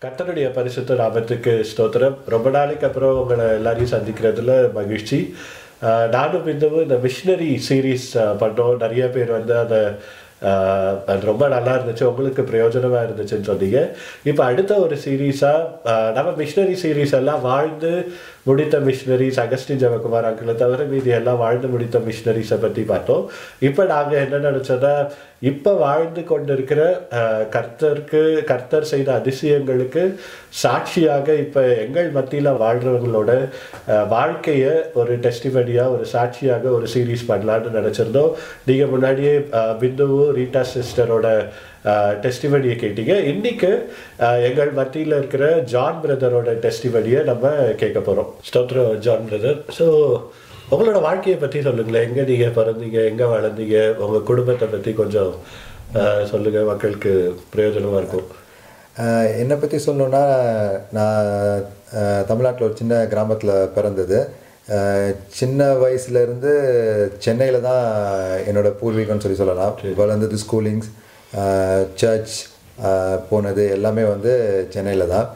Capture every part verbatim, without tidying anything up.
கர்த்தருடைய பரிசுத்த நாமத்துக்கு ஸ்தோத்திரம். ரொம்ப நாளைக்கு அப்புறம் உங்களை எல்லாரையும் சந்திக்கிறதுல மகிழ்ச்சி. ஆஹ் நானும் இன்னமும் இந்த மிஷினரி சீரீஸ் பண்ணோம். நிறைய பேர் வந்து அதை ஆஹ் அது ரொம்ப நல்லா இருந்துச்சு, உங்களுக்கு பிரயோஜனமாக இருந்துச்சுன்னு சொன்னீங்க. இப்போ அடுத்த ஒரு சீரீஸாக நம்ம மிஷினரி சீரீஸ் எல்லாம் வாழ்ந்து முடித்த மிஷினரிஸ், அகஸ்டின் ஜெயக்குமார் அங்கிளை தவிர மீதி எல்லாம் வாழ்ந்து முடித்த மிஷினரிஸை பற்றி பார்த்தோம். இப்போ நாங்கள் என்ன நினச்சோன்னா, இப்போ வாழ்ந்து கொண்டிருக்கிற கர்த்தருக்கு கர்த்தர் செய்த அதிசயங்களுக்கு சாட்சியாக இப்போ எங்கள் மத்தியில் வாழ்கிறவங்களோட வாழ்க்கையை ஒரு டெஸ்டிமனியாக, ஒரு சாட்சியாக ஒரு சீரீஸ் பண்ணலான்னு நினச்சிருந்தோம். நீங்கள் முன்னாடியே பிந்துவு ரீட்டா சிஸ்டரோட டெஸ்டிமனியை கேட்டீங்க. இன்னைக்கு எங்கள் மத்தியில் இருக்கிற ஜான் பிரதரோட டெஸ்டிமனியை நம்ம கேட்க போகிறோம். ஸ்தோத்திரம் ஜான் பிரதர். ஸோ உங்களோட வாழ்க்கையை பற்றி சொல்லுங்களேன். எங்கே நீங்கள் பிறந்தீங்க, எங்கே வளர்ந்தீங்க, உங்கள் குடும்பத்தை பற்றி கொஞ்சம் சொல்லுங்கள், மக்களுக்கு பிரயோஜனமாக இருக்கும். என்னை பற்றி சொல்லணுன்னா, நான் தமிழ்நாட்டில் ஒரு சின்ன கிராமத்தில் பிறந்தது. சின்ன வயசுலேருந்து சென்னையில் தான் என்னோடய பூர்வீகம்னு சொல்லி சொல்லலாம். வளர்ந்தது, ஸ்கூலிங்ஸ், சர்ச் போனது எல்லாமே வந்து சென்னையில் தான்.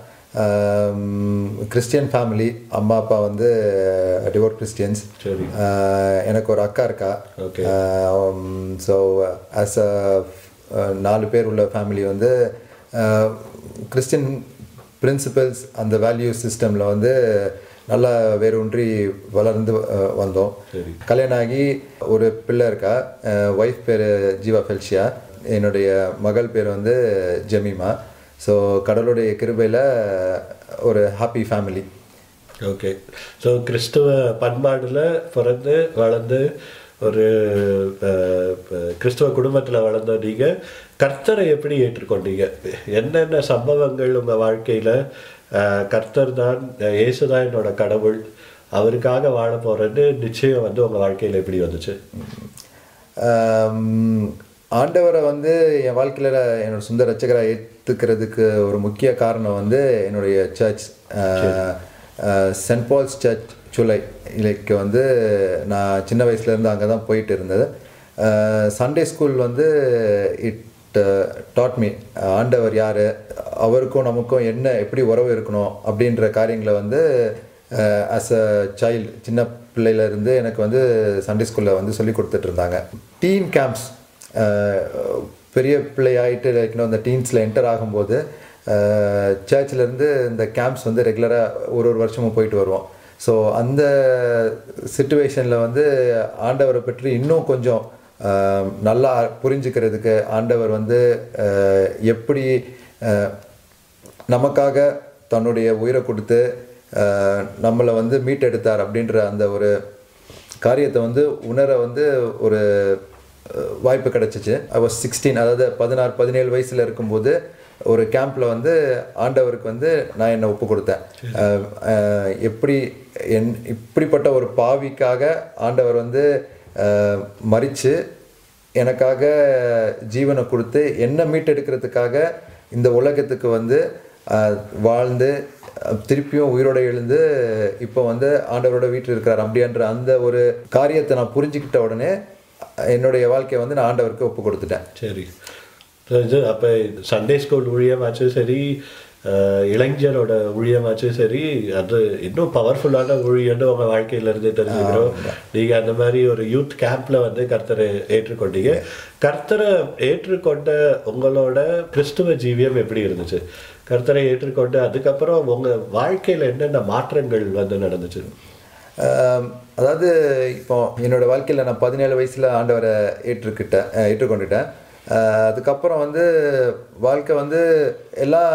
கிறிஸ்டியன் ஃபேமிலி, அம்மா அப்பா வந்து டிவோட் கிறிஸ்டியன்ஸ். எனக்கு ஒரு அக்கா இருக்கா. ஸோ ஆஸ் அ நாலு பேர் உள்ள ஃபேமிலி வந்து கிறிஸ்டியன் பிரின்சிபல்ஸ், அந்த வேல்யூ சிஸ்டமில் வந்து நல்லா வேரூன்றி வளர்ந்து வந்தோம். கல்யாணம் ஆகி ஒரு பிள்ளை இருக்கா. ஒய்ஃப் பேர் ஜீவா ஃபெல்ஷியா, என்னுடைய மகள் பேர் வந்து ஜெமிமா. ஸோ கடவுளுடைய கிருபையில் ஒரு ஹாப்பி ஃபேமிலி. ஓகே. ஸோ கிறிஸ்துவ பண்பாடில் பிறந்து வளர்ந்து ஒரு கிறிஸ்துவ குடும்பத்தில் வளர்ந்த நீங்கள் கர்த்தரை எப்படி ஏற்றுக்கொண்டீங்க? என்னென்ன சம்பவங்கள் உங்கள் வாழ்க்கையில் கர்த்தர் தான், இயேசு தான் என்னோட கடவுள், அவருக்காக வாழ போகிறேன்னு நிச்சயம் வந்து உங்கள் வாழ்க்கையில் எப்படி வந்துச்சு? ஆண்டவரை வந்து என் வாழ்க்கையில் என்னோடய சொந்த ரட்சகரை ஏற்றுக்கிறதுக்கு ஒரு முக்கிய காரணம் வந்து என்னுடைய சர்ச், சென்ட் பால்ஸ் சர்ச் சுலை இலைக்கு வந்து நான் சின்ன வயசுலேருந்து அங்கே தான் போயிட்டு இருந்தது. சண்டே ஸ்கூல் வந்து இட் டாட் மீ ஆண்டவர் யார், அவருக்கும் நமக்கும் என்ன எப்படி உறவு இருக்கணும் அப்படின்ற காரியங்களை வந்து ஆஸ் அ சைல்டு, சின்ன பிள்ளையிலேருந்து எனக்கு வந்து சண்டே ஸ்கூலில் வந்து சொல்லி கொடுத்துட்டு இருந்தாங்க. டீன் கேம்ப்ஸ், பெரிய பிள்ளை ஆகிட்டு இன்னும் அந்த டீன்ஸில் என்டர் ஆகும்போது சர்ச்சிலேருந்து இந்த கேம்ப்ஸ் வந்து ரெகுலராக ஒரு ஒரு வருஷமும் போயிட்டு வருவோம். ஸோ அந்த சிச்சுவேஷனில் வந்து ஆண்டவரை பற்றி இன்னும் கொஞ்சம் நல்லா புரிஞ்சுக்கிறதுக்கு, ஆண்டவர் வந்து எப்படி நமக்காக தன்னுடைய உயிரை கொடுத்து நம்மளை வந்து மீட்டெடுத்தார் அப்படின்ற அந்த ஒரு காரியத்தை வந்து உணர வந்து ஒரு வாய்ப்பு கிடச்சிச்சு. ஐ வாஸ் சிக்ஸ்டீன், அதாவது பதினாறு பதினேழு வயசில் இருக்கும்போது ஒரு கேம்பில் வந்து ஆண்டவருக்கு வந்து நான் என்னை ஒப்பு கொடுத்தேன். எப்படி என் இப்படிப்பட்ட ஒரு பாவிக்காக ஆண்டவர் வந்து மரித்து எனக்காக ஜீவனை கொடுத்து என்னை மீட்டெடுக்கிறதுக்காக இந்த உலகத்துக்கு வந்து வாழ்ந்து திருப்பியும் உயிரோடு எழுந்து இப்போ வந்து ஆண்டவரோட வீட்டில் இருக்கிறார் அப்படின்ற அந்த ஒரு காரியத்தை நான் புரிஞ்சுக்கிட்ட உடனே என்னுடைய வாழ்க்கையை வந்து நான் ஆண்டவருக்கு ஒப்பு கொடுத்துட்டேன். சரி. இது அப்போ சண்டே ஸ்கூல் ஊழியமாச்சும் சரி, இளைஞரோட ஊழியமாச்சும் சரி, அது இன்னும் பவர்ஃபுல்லான ஊழியன்னு உங்கள் வாழ்க்கையிலேருந்து தெரிஞ்சுக்கிறோம். நீங்கள் அந்த மாதிரி ஒரு யூத் கேம்பில் வந்து கர்த்தரை ஏற்றுக்கொண்டீங்க. கர்த்தரை ஏற்றுக்கொண்ட உங்களோட கிறிஸ்துவ ஜீவியம் எப்படி இருந்துச்சு? கர்த்தரை ஏற்றுக்கொண்டு அதுக்கப்புறம் உங்கள் வாழ்க்கையில் என்னென்ன மாற்றங்கள் வந்து நடந்துச்சு? அதாவது இப்போ என்னோடய வாழ்க்கையில் நான் பதினேழு வயசில் ஆண்டவரை ஏற்றுக்கிட்டேன் ஏற்றுக்கொண்டுட்டேன். அதுக்கப்புறம் வந்து வாழ்க்கை வந்து எல்லாம்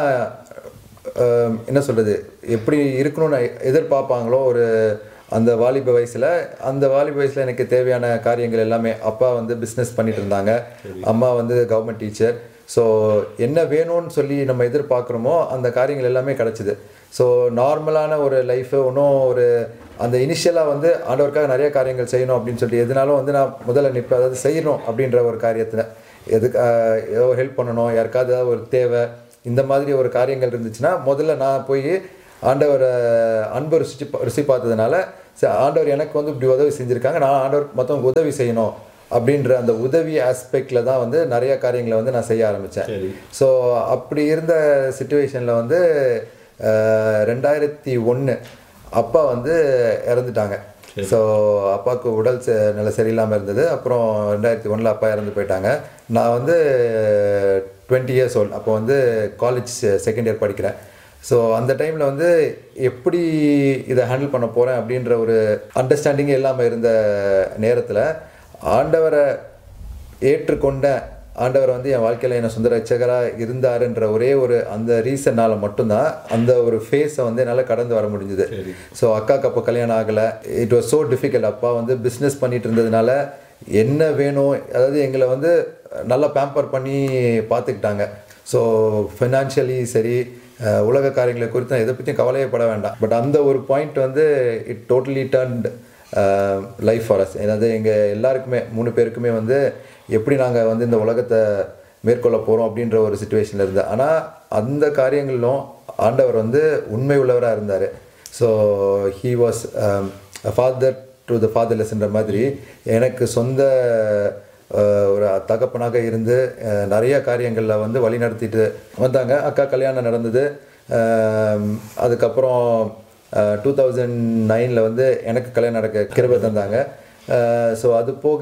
என்ன சொல்கிறது, எப்படி இருக்கணும்னு எதிர்பார்ப்பாங்களோ ஒரு அந்த வாலிப வயசில், அந்த வாலிப வயசில் எனக்கு தேவையான காரியங்கள் எல்லாமே, அப்பா வந்து பிஸ்னஸ் பண்ணிட்டு இருந்தாங்க, அம்மா வந்து கவர்மெண்ட் டீச்சர். ஸோ என்ன வேணும்னு சொல்லி நம்ம எதிர்பார்க்குறோமோ அந்த காரியங்கள் எல்லாமே கிடச்சிது. ஸோ நார்மலான ஒரு லைஃபு, ஒன்றும் ஒரு அந்த இனிஷியலாக வந்து ஆண்டவருக்காக நிறைய காரியங்கள் செய்யணும் அப்படின்னு சொல்லிட்டு எதுனாலும் வந்து நான் முதல்ல நிற்பேன். அதாவது செய்யணும் அப்படின்ற ஒரு காரியத்தில் எதுக்கு ஏதோ ஹெல்ப் பண்ணணும், யாருக்காவது ஏதாவது ஒரு தேவை, இந்த மாதிரி ஒரு காரியங்கள் இருந்துச்சுன்னா முதல்ல நான் போய் ஆண்டவரை அன்பு ருசி ருசி பார்த்ததுனால ஆண்டவர் எனக்கு வந்து இப்படி உதவி செஞ்சுருக்காங்க, நான் ஆண்டவருக்கு மற்றவங்க உதவி செய்யணும் அப்படின்ற அந்த உதவி ஆஸ்பெக்டில் தான் வந்து நிறைய காரியங்களை வந்து நான் செய்ய ஆரம்பித்தேன். ஸோ அப்படி இருந்த சுச்சுவேஷனில் வந்து ரெண்டாயிரத்தி ஒன்று அப்பா வந்து இறந்துட்டாங்க. ஸோ அப்பாவுக்கு உடல் நல்ல சரியில்லாமல் இருந்தது. அப்புறம் ரெண்டாயிரத்தி ஒன்றில் அப்பா இறந்து போயிட்டாங்க. நான் வந்து டுவெண்ட்டி இயர்ஸ் ஓல்டு, அப்போ வந்து காலேஜ் செகண்ட் இயர் படிக்கிறேன். ஸோ அந்த டைமில் வந்து எப்படி இதை ஹேண்டில் பண்ண போகிறேன் அப்படின்ற ஒரு அண்டர்ஸ்டாண்டிங்கே இல்லாமல் இருந்த நேரத்தில் ஆண்டவரை ஏற்றுக்கொண்ட ஆண்டவர் வந்து என் வாழ்க்கையில் என்ன சுந்தர ரட்சகராக இருந்தாருன்ற ஒரே ஒரு அந்த ரீசன்னால் மட்டும்தான் அந்த ஒரு ஃபேஸை வந்து என்னால் கடந்து வர முடிஞ்சுது. ஸோ அக்காவுக்கு அப்போ கல்யாணம் ஆகலை. It was so difficult. அப்பா வந்து பிஸ்னஸ் பண்ணிட்டு இருந்ததுனால என்ன வேணும், அதாவது எங்களை வந்து நல்லா பேம்பர் பண்ணி பார்த்துக்கிட்டாங்க. ஸோ ஃபினான்ஷியலி சரி, உலக காரியங்களை குறித்து நான் எதை பற்றியும் கவலையே பட வேண்டாம். பட் அந்த ஒரு பாயிண்ட் வந்து it totally turned life for us. அதாவது எங்கள் எல்லாருக்குமே மூணு பேருக்குமே வந்து எப்படி நாங்கள் வந்து இந்த உலகத்தை மேற்கொள்ள போகிறோம் அப்படின்ற ஒரு சுச்சுவேஷனில் இருந்தேன். ஆனால் அந்த காரியங்களிலும் ஆண்டவர் வந்து உண்மை உள்ளவராக இருந்தார். So he was father to the ஃபாதர்லெஸ்ன்ற மாதிரி எனக்கு சொந்த ஒரு தகப்பனாக இருந்து நிறைய காரியங்களில் வந்து வழி நடத்திட்டு வந்தாங்க. அக்கா கல்யாணம் நடந்தது. அதுக்கப்புறம் டூ தௌசண்ட் நைனில் வந்து எனக்கு கல்யாணம் நடக்க கிருபை தந்தாங்க. ஸோ அது போக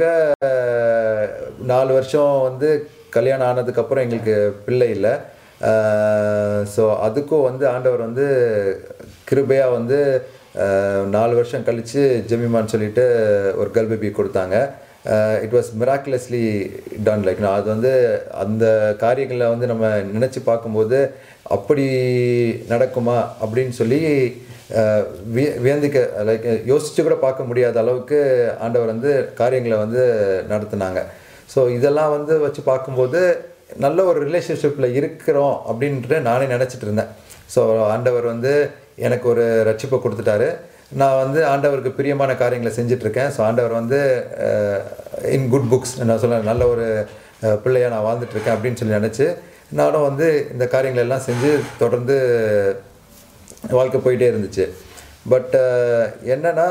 நாலு வருஷம் வந்து கல்யாணம் ஆனதுக்கப்புறம் எங்களுக்கு பிள்ளை இல்லை. ஸோ அதுக்கும் வந்து ஆண்டவர் வந்து கிருபையாக வந்து நாலு வருஷம் கழித்து ஜெமிமான்னு சொல்லிட்டு ஒரு கேர்ள் பேபி கொடுத்தாங்க. It was miraculously ton. Like நான் அது வந்து அந்த காரியங்களில் வந்து நம்ம நினச்சி பார்க்கும்போது அப்படி நடக்குமா அப்படின்னு சொல்லி விய வியந்திக்க லைக் யோசித்து கூட பார்க்க முடியாத அளவுக்கு ஆண்டவர் வந்து காரியங்களை வந்து நடத்தினாங்க. ஸோ இதெல்லாம் வந்து வச்சு பார்க்கும்போது நல்ல ஒரு ரிலேஷன்ஷிப்பில் இருக்கிறோம் அப்படின்ட்டு நானே நினச்சிட்டு இருந்தேன். ஸோ ஆண்டவர் வந்து எனக்கு ஒரு ரட்சிப்பை கொடுத்துட்டாரு. நான் வந்து ஆண்டவருக்கு பிரியமான காரியங்களை செஞ்சிட்ருக்கேன். ஸோ ஆண்டவர் வந்து இன் குட் புக்ஸ் நான் சொல்ல நல்ல ஒரு பிள்ளையாக நான் வாழ்ந்துட்டுருக்கேன் அப்படின்னு சொல்லி நினச்சி நானும் வந்து இந்த காரியங்கள் எல்லாம் செஞ்சு தொடர்ந்து வாழ்க்கை போயிட்டே இருந்துச்சு. பட் என்னன்னா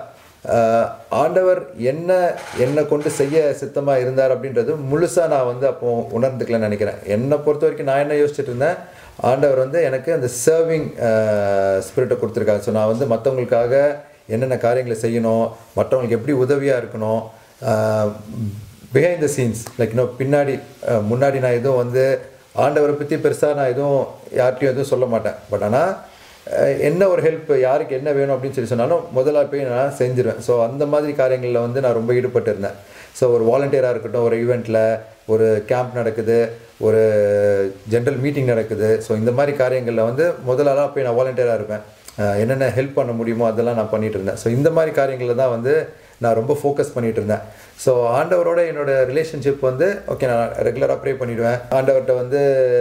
ஆண்டவர் என்ன என்னை கொண்டு செய்ய சித்தமாக இருந்தார் அப்படின்றது முழுசாக நான் வந்து அப்போ உணர்ந்துக்கலன்னு நினைக்கிறேன். என்னை பொறுத்த வரைக்கும் நான் என்ன யோசிச்சுட்டு இருந்தேன், ஆண்டவர் வந்து எனக்கு அந்த சர்விங் ஸ்பிரிட்டை கொடுத்துருக்காங்க. ஸோ நான் வந்து மற்றவங்களுக்காக என்னென்ன காரியங்களை செய்யணும், மற்றவங்களுக்கு எப்படி உதவியாக இருக்கணும், பிஹைண்ட் த சீன்ஸ் லைக் இன்னும் பின்னாடி முன்னாடி நான் எதுவும் வந்து ஆண்டவரை பற்றி பெருசாக நான் எதுவும் யார்கிட்டையும் எதுவும் சொல்ல மாட்டேன். பட் ஆனால் என்ன ஒரு ஹெல்ப் யாருக்கு என்ன வேணும் அப்படின்னு சொல்லி சொன்னாலும் முதலாக போய் நான் செஞ்சிருவேன். ஸோ அந்த மாதிரி காரியங்களில் வந்து நான் ரொம்ப ஈடுபட்டு இருந்தேன். ஸோ ஒரு வாலண்டியராக இருக்கட்டும், ஒரு ஈவெண்ட்டில் ஒரு கேம்ப் நடக்குது, ஒரு ஜென்ரல் மீட்டிங் நடக்குது. ஸோ இந்த மாதிரி காரியங்களில் வந்து முதலாக போய் நான் வாலண்டியராக இருப்பேன். என்னென்ன ஹெல்ப் பண்ண முடியுமோ அதெல்லாம் நான் பண்ணிகிட்டு இருந்தேன். ஸோ இந்த மாதிரி காரியங்களில் தான் வந்து நான் ரொம்ப ஃபோக்கஸ் பண்ணிகிட்டு இருந்தேன். ஸோ ஆண்டவரோட என்னோடய ரிலேஷன்ஷிப் வந்து ஓகே, நான் ரெகுலராக ப்ரே பண்ணிவிடுவேன். ஆண்டவர்கிட்ட வந்து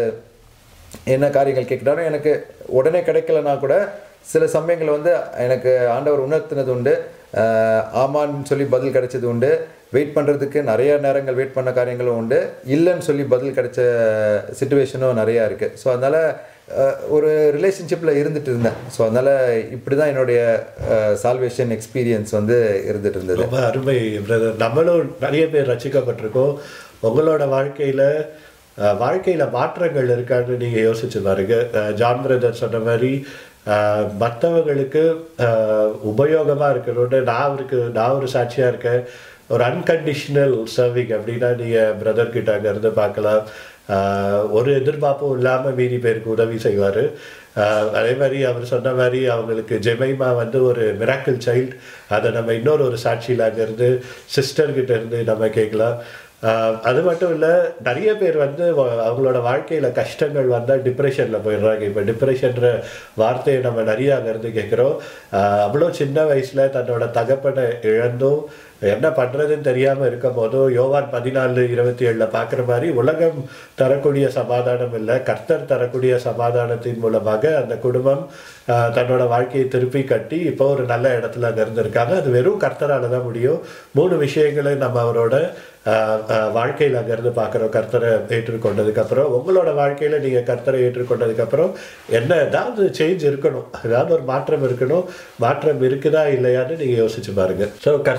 என்ன காரியங்கள் கேட்குறாலும் எனக்கு உடனே கிடைக்கலனா கூட சில சமயங்களில் வந்து எனக்கு ஆண்டவர் உணர்த்தினது உண்டு, ஆமான்னு சொல்லி பதில் கிடைச்சது உண்டு, வெயிட் பண்ணுறதுக்கு நிறைய நேரங்கள் வெயிட் பண்ண காரியங்களும் உண்டு, இல்லைன்னு சொல்லி பதில் கிடைச்ச சிச்சுவேஷனும் நிறையா இருக்குது. ஸோ அதனால் ஒரு ரிலேஷன்ஷிப்பில் இருந்துகிட்டு இருந்தேன். ஸோ அதனால் இப்படி தான் என்னுடைய சால்வேஷன் எக்ஸ்பீரியன்ஸ் வந்து இருந்துகிட்டு இருந்தது. ரொம்ப அருமை பிரதர். நம்மளும் நிறைய பேர் ரசிக்கப்பட்டிருக்கோம். உங்களோட வாழ்க்கையில் வாழ்க்கையில் மாற்றங்கள் இருக்கான்னு நீங்கள் யோசிச்சு பாருங்க. ஜான் பிரதர் சொன்ன மாதிரி மற்றவங்களுக்கு உபயோகமாக இருக்கணும்னு நான் அவருக்கு நான் ஒரு சாட்சியாக இருக்கேன். ஒரு அன்கண்டிஷனல் சர்விங் அப்படின்னா நீங்கள் பிரதர்கிட்ட அங்கேருந்து பார்க்கலாம். ஒரு எதிர்பார்ப்பும் இல்லாமல் மீறி பேருக்கு உதவி செய்வார். அதே மாதிரி அவர் சொன்ன மாதிரி அவங்களுக்கு ஜெமைமா வந்து ஒரு மிராக்கிள் சைல்டு. அதை நம்ம இன்னொரு ஒரு சாட்சியில் அங்கேருந்து சிஸ்டர்கிட்ட இருந்து நம்ம கேட்கலாம். அது மட்டும் இல்லை, நிறைய பேர் வந்து அவங்களோட வாழ்க்கையில் கஷ்டங்கள் வந்தால் டிப்ரெஷனில் போயிடுறாங்க. இப்போ டிப்ரெஷன்ற வார்த்தையை நம்ம நிறைய அங்கேருந்து கேட்குறோம். அவ்வளோ சின்ன வயசில் தன்னோட தகப்பனை இழந்தும் என்ன பண்ணுறதுன்னு தெரியாமல் இருக்கும் போதும் யோவான் பதினாலு இருபத்தி ஏழில் பார்க்குற மாதிரி உலகம் தரக்கூடிய சமாதானம் இல்லை, கர்த்தர் தரக்கூடிய சமாதானத்தின் மூலமாக அந்த குடும்பம் தன்னோட வாழ்க்கையை திருப்பி கட்டி இப்போ ஒரு நல்ல இடத்துல அங்கே இருந்திருக்காங்க. அது வெறும் கர்த்தரால் தான் முடியும். மூணு விஷயங்களை நம்ம அவரோட வாழ்க்கையில் அங்கேருந்து பார்க்குறோம். கர்த்தரை ஏற்றுக்கொண்டதுக்கப்புறம் உங்களோட வாழ்க்கையில் நீங்கள் கர்த்தரை ஏற்றுக்கொண்டதுக்கப்புறம் என்ன ஏதாவது சேஞ்ச் இருக்கணும், ஏதாவது ஒரு மாற்றம் இருக்கணும். மாற்றம் இருக்குதா இல்லையான்னு நீங்கள் யோசிச்சு பாருங்கள். ஸோ கர்த்தரை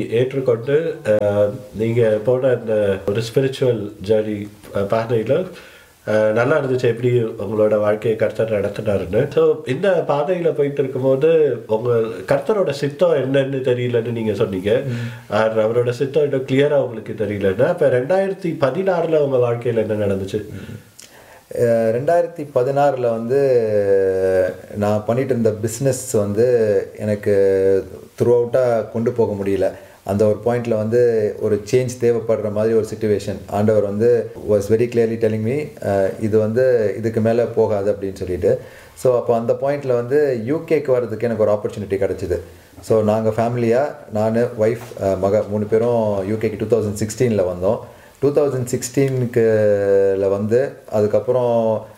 ஏற்றுக்கொண்டு நீங்கள் போன அந்த ஒரு ஸ்பிரிச்சுவல் ஜேர்னி பாதையில் நல்லா இருந்துச்சு எப்படி உங்களோட வாழ்க்கையை கர்த்தர் நடத்தினாருன்னு. ஸோ இந்த பாதையில் போயிட்டு இருக்கும்போது உங்கள் கர்த்தரோட சித்தம் என்னன்னு தெரியலன்னு நீங்கள் சொன்னீங்க. அவரோட சித்தம் இன்னும் கிளியராக உங்களுக்கு தெரியலன்னா இப்போ ரெண்டாயிரத்தி பதினாறில் உங்கள் வாழ்க்கையில் என்ன நடந்துச்சு? ரெண்டாயிரத்தி பதினாறில் வந்து நான் பண்ணிகிட்டு இருந்த பிஸ்னஸ் வந்து எனக்கு த்ரூ அவுட்டாக கொண்டு போக முடியல. அந்த ஒரு பாயிண்டில் வந்து ஒரு சேஞ்ச் தேவைப்படுற மாதிரி ஒரு சிச்சுவேஷன். ஆண்டவர் வந்து was very clearly telling me இது வந்து இதுக்கு மேலே போகாது அப்படின்னு சொல்லிட்டு. ஸோ அப்போ அந்த பாயிண்டில் வந்து யூகேக்கு வர்றதுக்கு எனக்கு ஒரு ஆப்பர்ச்சுனிட்டி கிடச்சிது. ஸோ நாங்கள் ஃபேமிலியாக நான் ஒய்ஃப் மக மூணு பேரும் யூகேக்கு டூ தௌசண்ட் சிக்ஸ்டீனில் வந்தோம். டூ தௌசண்ட் சிக்ஸ்டீனுக்குல வந்து அதுக்கப்புறம்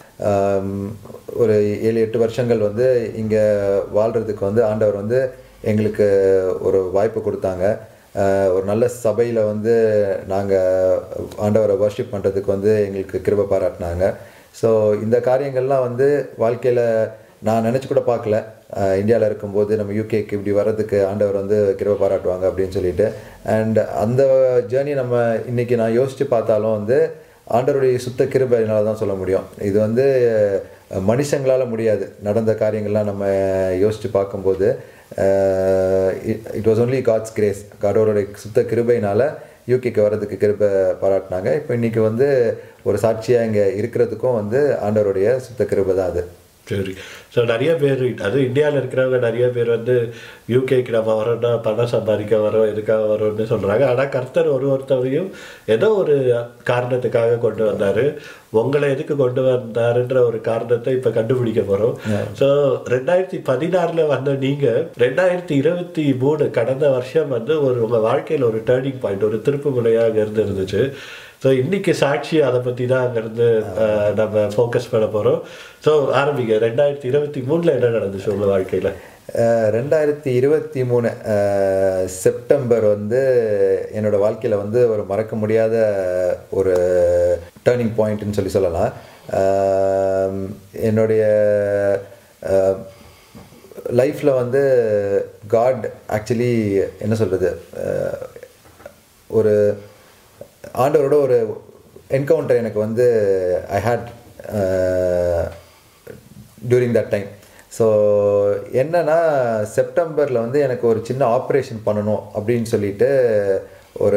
ஒரு ஏழு எட்டு வருஷங்கள் வந்து இங்கே வாழ்கிறதுக்கு வந்து ஆண்டவர் வந்து எங்களுக்கு ஒரு வாய்ப்பு கொடுத்தாங்க. ஒரு நல்ல சபையில் வந்து நாங்கள் ஆண்டவரை வர்ஷிப் பண்ணுறதுக்கு வந்து எங்களுக்கு கிருபை பாராட்டினாங்க. ஸோ இந்த காரியங்கள்லாம் வந்து வாழ்க்கையில் நான் நினச்சி கூட பார்க்கல. இந்தியாவில் இருக்கும்போது நம்ம யூகேக்கு இப்படி வர்றதுக்கு ஆண்டவர் வந்து கிருபை பாராட்டுவாங்க அப்படின்னு சொல்லிட்டு. அண்ட் அந்த ஜேர்னி நம்ம இன்றைக்கி நான் யோசித்து பார்த்தாலும் வந்து ஆண்டவருடைய சுத்த கிருபையினால தான் சொல்ல முடியும். இது வந்து மனுஷங்களால் முடியாது. நடந்த காரியங்கள்லாம் நம்ம யோசித்து பார்க்கும்போது it was only God's grace. கடவுளுடைய சுத்த கிருபையினால் யூகேக்கு வர்றதுக்கு கிருபை பாராட்டினாங்க. இப்போ இன்றைக்கி வந்து ஒரு சாட்சியாக இங்கே இருக்கிறதுக்கும் வந்து ஆண்டவருடைய சுத்த கிருபை தான் அது. சரி. ஸோ நிறைய பேர் அது இந்தியாவில் இருக்கிறவங்க நிறைய பேர் வந்து யூகேக்கு நம்ம வரோன்னா பணம் சம்பாதிக்க வரோம் எதுக்காக வரோம்னு சொல்கிறாங்க. ஆனால் கர்த்தர் ஒரு ஒருத்தவரையும் ஏதோ ஒரு காரணத்துக்காக கொண்டு வந்தார். உங்களை எதுக்கு கொண்டு வந்தாருன்ற ஒரு காரணத்தை இப்போ கண்டுபிடிக்க போகிறோம். ஸோ ரெண்டாயிரத்தி பதினாறில் வந்த நீங்கள் ரெண்டாயிரத்தி இருபத்தி மூணு கடந்த வருஷம் வந்து ஒரு உங்கள் வாழ்க்கையில் ஒரு டேர்னிங் பாயிண்ட், ஒரு திருப்பு முனையாக இருந்து இருந்துச்சு. ஸோ இன்றைக்கி சாட்சி அதை பற்றி தான் அங்கேருந்து நம்ம ஃபோக்கஸ் பண்ண போகிறோம். ஸோ ஆரம்பிங்க. ரெண்டாயிரத்தி இருபத்தி மூணில் என்ன நடந்துச்சு உங்கள் வாழ்க்கையில்? ரெண்டாயிரத்தி இருபத்தி மூணு செப்டம்பர் வந்து என்னோடய வாழ்க்கையில் வந்து ஒரு மறக்க முடியாத ஒரு டேர்னிங் பாயிண்ட்னு சொல்லி சொல்லலாம். என்னுடைய லைஃப்பில் வந்து காட் ஆக்சுவலி என்ன சொல்கிறது, ஒரு ஆண்டவரோட ஒரு என்கவுண்டர் எனக்கு வந்து ஐ had during that time. So என்னன்னா செப்டம்பரில் வந்து எனக்கு ஒரு சின்ன ஆப்ரேஷன் பண்ணணும் அப்படின்னு சொல்லிட்டு ஒரு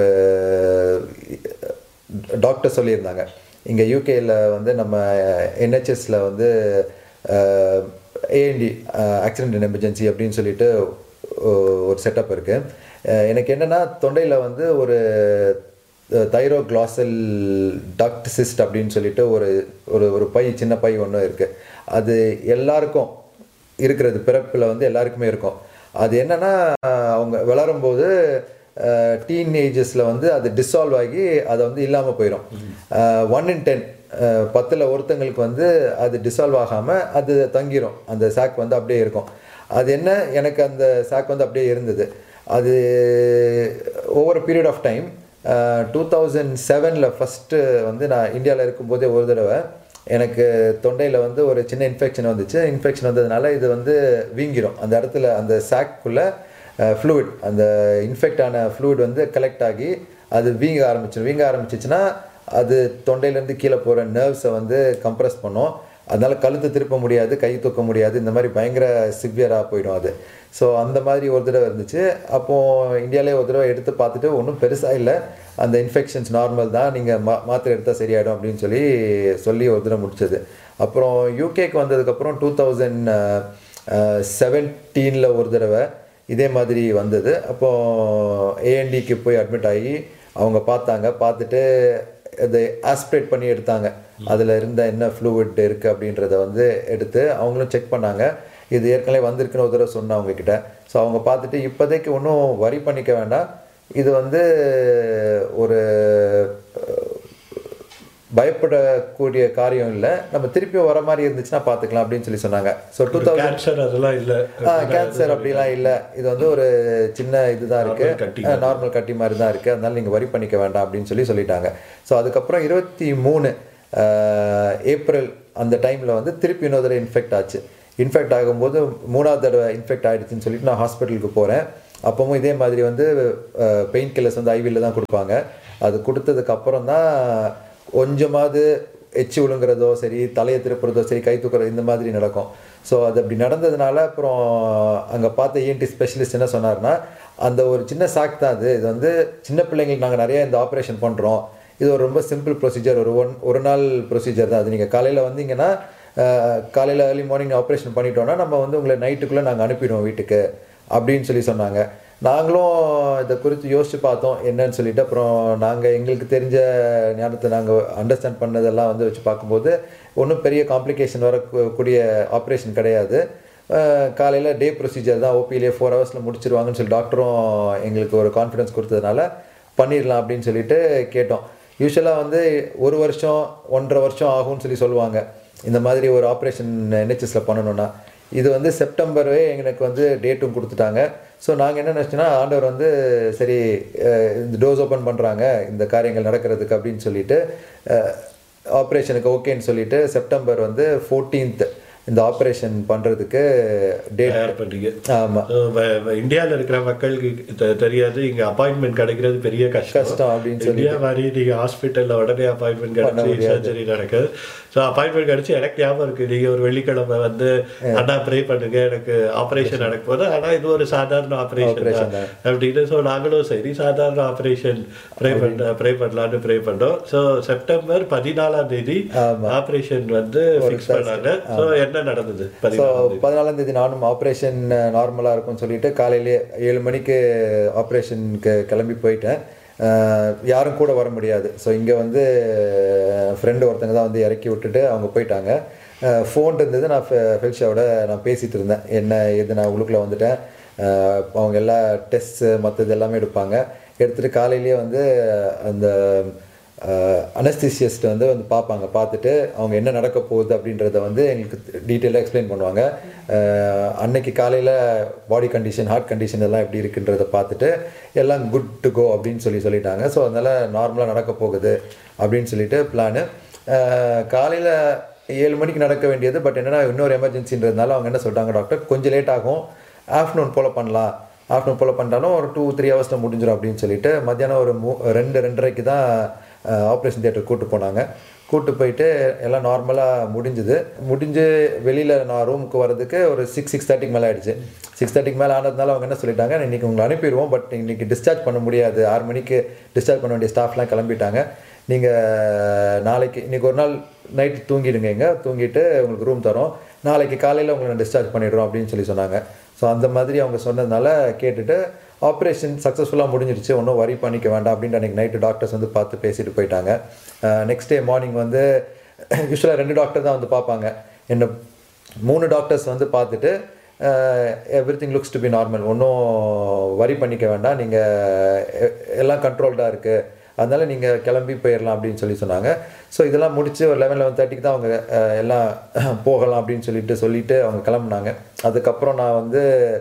டாக்டர் சொல்லியிருந்தாங்க. இங்கே யூகேயில் வந்து நம்ம என்ஹெச்எஸில் வந்து ஏஎன்டி ஆக்சிடென்ட் அண்ட் எமர்ஜென்சி அப்படின்னு சொல்லிட்டு ஒரு செட்டப் இருக்குது. எனக்கு என்னென்னா தொண்டையில் வந்து ஒரு தைரோக்ளாசல் டக்ட் சிஸ்ட் அப்படின்னு சொல்லிட்டு ஒரு ஒரு ஒரு பை, சின்ன பை ஒன்று இருக்குது. அது எல்லாருக்கும் இருக்கிறது, பிறப்பில் வந்து எல்லாருக்குமே இருக்கும். அது என்னென்னா அவங்க வளரும்போது டீனேஜஸில் வந்து அது டிசால்வ் ஆகி அதை வந்து இல்லாமல் போயிடும். ஒன் இன் டென் பத்தில் ஒருத்தங்களுக்கு வந்து அது டிசால்வ் ஆகாமல் அது தங்கிடும். அந்த சாக் வந்து அப்படியே இருக்கும். அது என்ன, எனக்கு அந்த சாக் வந்து அப்படியே இருந்தது. அது over period of time two thousand செவனில் ஃபஸ்ட்டு வந்து நான் இந்தியாவில் இருக்கும்போதே ஒரு தடவை எனக்கு தொண்டையில் வந்து ஒரு சின்ன இன்ஃபெக்ஷன் வந்துச்சு. இன்ஃபெக்ஷன் வந்ததுனால இது வந்து வீங்கிடும். அந்த இடத்துல அந்த சாக்குள்ளே ஃப்ளூயிட், அந்த இன்ஃபெக்ட் ஆன ஃப்ளூயிட் வந்து கலெக்ட் ஆகி அது வீங்க ஆரம்பிச்சிடும். வீங்க ஆரம்பிச்சிச்சுன்னா அது தொண்டையிலேருந்து கீழே போகிற நர்வ்ஸை வந்து கம்ப்ரெஸ் பண்ணும். அதனால் கழுத்து திருப்ப முடியாது, கை தூக்க முடியாது, இந்த மாதிரி பயங்கர சிவியராக போயிடும் அது. ஸோ அந்த மாதிரி ஒரு தடவை இருந்துச்சு. அப்போது இந்தியாவிலே ஒரு தடவை எடுத்து பார்த்துட்டு ஒன்றும் பெருசாக இல்லை, அந்த இன்ஃபெக்ஷன்ஸ் நார்மல் தான், நீங்கள் மா மாத்திரை எடுத்தால் சரியாயிடும் அப்படின்னு சொல்லி சொல்லி ஒரு தடவை முடிச்சது. அப்புறம் யூகேக்கு வந்ததுக்கப்புறம் டூ தௌசண்ட் செவன்டீனில் ஒரு தடவை இதே மாதிரி வந்தது. அப்போது ஏஎன்டிக்கு போய் அட்மிட் ஆகி அவங்க பார்த்தாங்க. பார்த்துட்டு அதை ஆஸ்பிரேட் பண்ணி எடுத்தாங்க. அதில் இருந்த என்ன ஃப்ளூயிட் இருக்குது அப்படின்றத வந்து எடுத்து அவங்களும் செக் பண்ணாங்க. இது ஏற்கனவே வந்திருக்குன்னு ஒரு தடவை சொன்னேன் அவங்கக்கிட்ட. ஸோ அவங்க பார்த்துட்டு இப்போதைக்கு ஒன்றும் வரி பண்ணிக்க வேண்டாம், இது வந்து ஒரு பயப்படக்கூடிய காரியம் இல்லை, நம்ம திருப்பியும் வர மாதிரி இருந்துச்சுன்னா பார்த்துக்கலாம் அப்படின்னு சொல்லி சொன்னாங்க. ஸோ டூ தௌசண்ட் கேன்சர் அதெல்லாம் இல்லை, ஆ கேன்சர் அப்படிலாம் இல்லை, இது வந்து ஒரு சின்ன இதுதான் இருக்குது, நார்மல் கட்டி மாதிரி தான் இருக்குது, அதனால நீங்கள் வரி பண்ணிக்க வேண்டாம் அப்படின்னு சொல்லி சொல்லிட்டாங்க. ஸோ அதுக்கப்புறம் இருபத்தி மூணு ஏப்ரல் அந்த டைமில் வந்து திருப்பி இன்னொரு தடவை இன்ஃபெக்ட் ஆச்சு. இன்ஃபெக்ட் ஆகும்போது மூணாவது தடவை இன்ஃபெக்ட் ஆகிடுச்சின்னு சொல்லிட்டு நான் ஹாஸ்பிட்டலுக்கு போகிறேன். அப்பவும் இதே மாதிரி வந்து பெயின் கில்லர்ஸ் வந்து ஐவியில் தான் கொடுப்பாங்க. அது கொடுத்ததுக்கு அப்புறம் தான் கொஞ்சமாவது எச்சி விழுங்குறதோ சரி, தலையை திருப்புறதோ சரி, கை தூக்குறதோ இந்த மாதிரி நடக்கும். ஸோ அது அப்படி நடந்ததுனால அப்புறம் அங்கே பார்த்த இஎன்டி ஸ்பெஷலிஸ்ட் என்ன சொன்னார்னா, அந்த ஒரு சின்ன சாக் தான் அது, இது வந்து சின்ன பிள்ளைங்களுக்கு நாங்கள் நிறைய இந்த ஆப்ரேஷன் பண்ணுறோம், இது ஒரு ரொம்ப சிம்பிள் ப்ரொசீஜர், ஒரு ஒன் ஒரு நாள் ப்ரொசீஜர் தான் அது. நீங்கள் காலையில் வந்தீங்கன்னா காலையில் ஏர்லி மார்னிங் ஆப்ரேஷன் பண்ணிட்டோன்னா நம்ம வந்து உங்களை நைட்டுக்குள்ளே நாங்கள் அனுப்பிடுவோம் வீட்டுக்கு அப்படின்னு சொல்லி சொன்னாங்க. நாங்களும் இதை குறித்து யோசித்து பார்த்தோம் என்னன்னு சொல்லிட்டு. அப்புறம் நாங்கள் எங்களுக்கு தெரிஞ்ச ஞானத்தை நாங்கள் அண்டர்ஸ்டாண்ட் பண்ணதெல்லாம் வந்து வச்சு பார்க்கும்போது ஒன்றும் பெரிய காம்ப்ளிகேஷன் வரக்கூடிய ஆப்ரேஷன் கிடையாது. காலையில் டே ப்ரொசீஜர் தான், ஓபியிலே ஃபோர் ஹவர்ஸில் முடிச்சிருவாங்கன்னு சொல்லி டாக்டரும் எங்களுக்கு ஒரு கான்ஃபிடன்ஸ் கொடுத்ததுனால பண்ணிடலாம் அப்படின்னு சொல்லிட்டு கேட்டோம். யூஸ்வலாக வந்து ஒரு வருஷம் ஒன்றரை வருஷம் ஆகும்னு சொல்லி சொல்லுவாங்க இந்த மாதிரி ஒரு ஆப்ரேஷன் என்ஹெச்எஸில் பண்ணணுன்னா. இது வந்து செப்டம்பரே எங்களுக்கு வந்து டேட்டும் கொடுத்துட்டாங்க. ஸோ நாங்கள் என்ன நினச்சோன்னா, ஆண்டவர் வந்து சரி இந்த டோஸ் ஓப்பன் பண்ணுறாங்க இந்த காரியங்கள் நடக்கிறதுக்கு அப்படின்னு சொல்லிட்டு ஆப்ரேஷனுக்கு ஓகேன்னு சொல்லிட்டு செப்டம்பர் வந்து ஃபோர்டீன்த் இந்த ஆப்ரேஷன் பண்ணுறதுக்கு டேட் பண்ணீங்க. ஆமாம், இந்தியாவில் இருக்கிற மக்களுக்கு தெரியாது, இங்கே அப்பாயின்மெண்ட் கிடைக்கிறது பெரிய கஷ்டம் கஷ்டம் அப்படின்னு சொல்லி. இந்தியா மாதிரி நீங்கள் ஹாஸ்பிட்டலில் உடனே அப்பாயின்மெண்ட் கிடைச்சி சர்ஜரி நடக்குது. ஸோ அப்பாயின்மெண்ட் கிடச்சி எனக்கு ஞாபகம் இருக்குது, நீங்கள் ஒரு வெள்ளிக்கிழமை வந்து அண்ணா ப்ரே பண்ணுங்க எனக்கு ஆப்ரேஷன் நடக்க போது, ஆனால் இது ஒரு சாதாரண ஆப்ரேஷன் தான் அப்படின்னு. ஸோ நாங்களும் சரி சாதாரண ஆப்ரேஷன் ப்ரே பண்ண ப்ரே பண்ணலான்னு ப்ரே பண்ணோம். ஸோ செப்டம்பர் பதினாலாம் தேதி ஆப்ரேஷன் வந்து ஃபிக்ஸ் பண்ணாங்க. ஸோ என்ன நடந்தது? பதினாலாம் தேதி நானும் ஆப்ரேஷன் நார்மலாக இருக்கும்னு சொல்லிட்டு காலையிலேயே ஏழு மணிக்கு ஆப்ரேஷனுக்கு கிளம்பி போயிட்டேன். யாரும் கூட வர முடியாது. ஸோ இங்கே வந்து ஃப்ரெண்டு ஒருத்தங்க தான் வந்து இறக்கி விட்டுட்டு அவங்க போயிட்டாங்க. ஃபோன் இருந்தது, நான் ஃபெல்ஷாவோட நான் பேசிகிட்டு இருந்தேன் என்ன எது, நான் உள்ளுக்குள்ளே வந்துட்டேன். அவங்க எல்லா டெஸ்ட்டு மற்றது எல்லாமே எடுப்பாங்க. எடுத்துகிட்டு காலையிலேயே வந்து அந்த அனஸ்தீசியஸ்ட் வந்து வந்து பார்ப்பாங்க. பார்த்துட்டு அவங்க என்ன நடக்க போகுது அப்படின்றத வந்து எங்களுக்கு டீட்டெயிலாக எக்ஸ்பிளைன் பண்ணுவாங்க. அன்னைக்கு காலையில் பாடி கண்டிஷன், ஹார்ட் கண்டிஷன் எல்லாம் எப்படி இருக்குன்றதை பார்த்துட்டு எல்லாம் குட் டு கோ அப்படின்னு சொல்லி சொல்லிட்டாங்க. ஸோ அதனால் நார்மலாக நடக்க போகுது அப்படின்னு சொல்லிட்டு பிளானு. காலையில் ஏழு மணிக்கு நடக்க வேண்டியது, பட் என்னென்னா இன்னொரு எமர்ஜென்சின்றதுனால அவங்க என்ன சொல்லிட்டாங்க, டாக்டர் கொஞ்சம் லேட் ஆகும், ஆஃப்டர்நூன் போல் பண்ணலாம், ஆஃப்டர்நூன் போல் பண்ணிட்டாலும் ஒரு டூ த்ரீ ஹவர்ஸில் முடிஞ்சிடும் அப்படின்னு சொல்லிட்டு மத்தியானம் ஒரு மூ ரெண்டு ரெண்டரைக்கு தான் ஆப்ரேஷன் தியேட்டர் கூப்பிட்டு போனாங்க. கூப்பிட்டு போயிட்டு எல்லாம் நார்மலாக முடிஞ்சுது. முடிஞ்சு வெளியில் நான் ரூமுக்கு வரதுக்கு ஒரு சிக்ஸ் சிக்ஸ் தேர்ட்டிக்கு மேலே ஆகிடுச்சு. சிக்ஸ் தேர்ட்டிக்கு மேலே ஆனதுனால அவங்க என்ன சொல்லிட்டாங்க, இன்றைக்கி உங்களை அனுப்பிடுவோம், பட் இன்றைக்கி டிஸ்சார்ஜ் பண்ண முடியாது, ஆறு மணிக்கு டிஸ்சார்ஜ் பண்ண வேண்டிய ஸ்டாஃப்லாம் கிளம்பிட்டாங்க, நீங்கள் நாளைக்கு இன்றைக்கி ஒரு நாள் நைட்டு தூங்கிடுங்க, இங்கே தூங்கிட்டு உங்களுக்கு ரூம் தரோம், நாளைக்கு காலையில் உங்களை டிஸ்சார்ஜ் பண்ணிடுறோம் அப்படின்னு சொல்லி சொன்னாங்க. ஸோ அந்த மாதிரி அவங்க சொன்னதுனால கேட்டுட்டு ஆப்ரேஷன் சக்ஸஸ்ஃபுல்லாக முடிஞ்சிருச்சு, ஒன்றும் வரி பண்ணிக்க வேண்டாம் அப்படின்ட்டு அன்றைக்கி நைட்டு டாக்டர்ஸ் வந்து பார்த்து பேசிட்டு போயிட்டாங்க. நெக்ஸ்ட் டே மார்னிங் வந்து யூஸ்வலாக ரெண்டு டாக்டர் தான் வந்து பார்ப்பாங்க. என்ன மூணு டாக்டர்ஸ் வந்து பார்த்துட்டு every thing looks to be normal, ஒன்றும் வரி பண்ணிக்க வேண்டாம், நீங்கள் எல்லாம் கண்ட்ரோல்டாக இருக்குது, அதனால் நீங்கள் கிளம்பி போயிடலாம் அப்படின்னு சொல்லி சொன்னாங்க. ஸோ இதெல்லாம் முடித்து ஒரு லெவன் லெவன் தேர்ட்டிக்கு தான் அவங்க எல்லாம் போகலாம் அப்படின்னு சொல்லிட்டு சொல்லிவிட்டு அவங்க கிளம்புனாங்க. அதுக்கப்புறம் நான் வந்து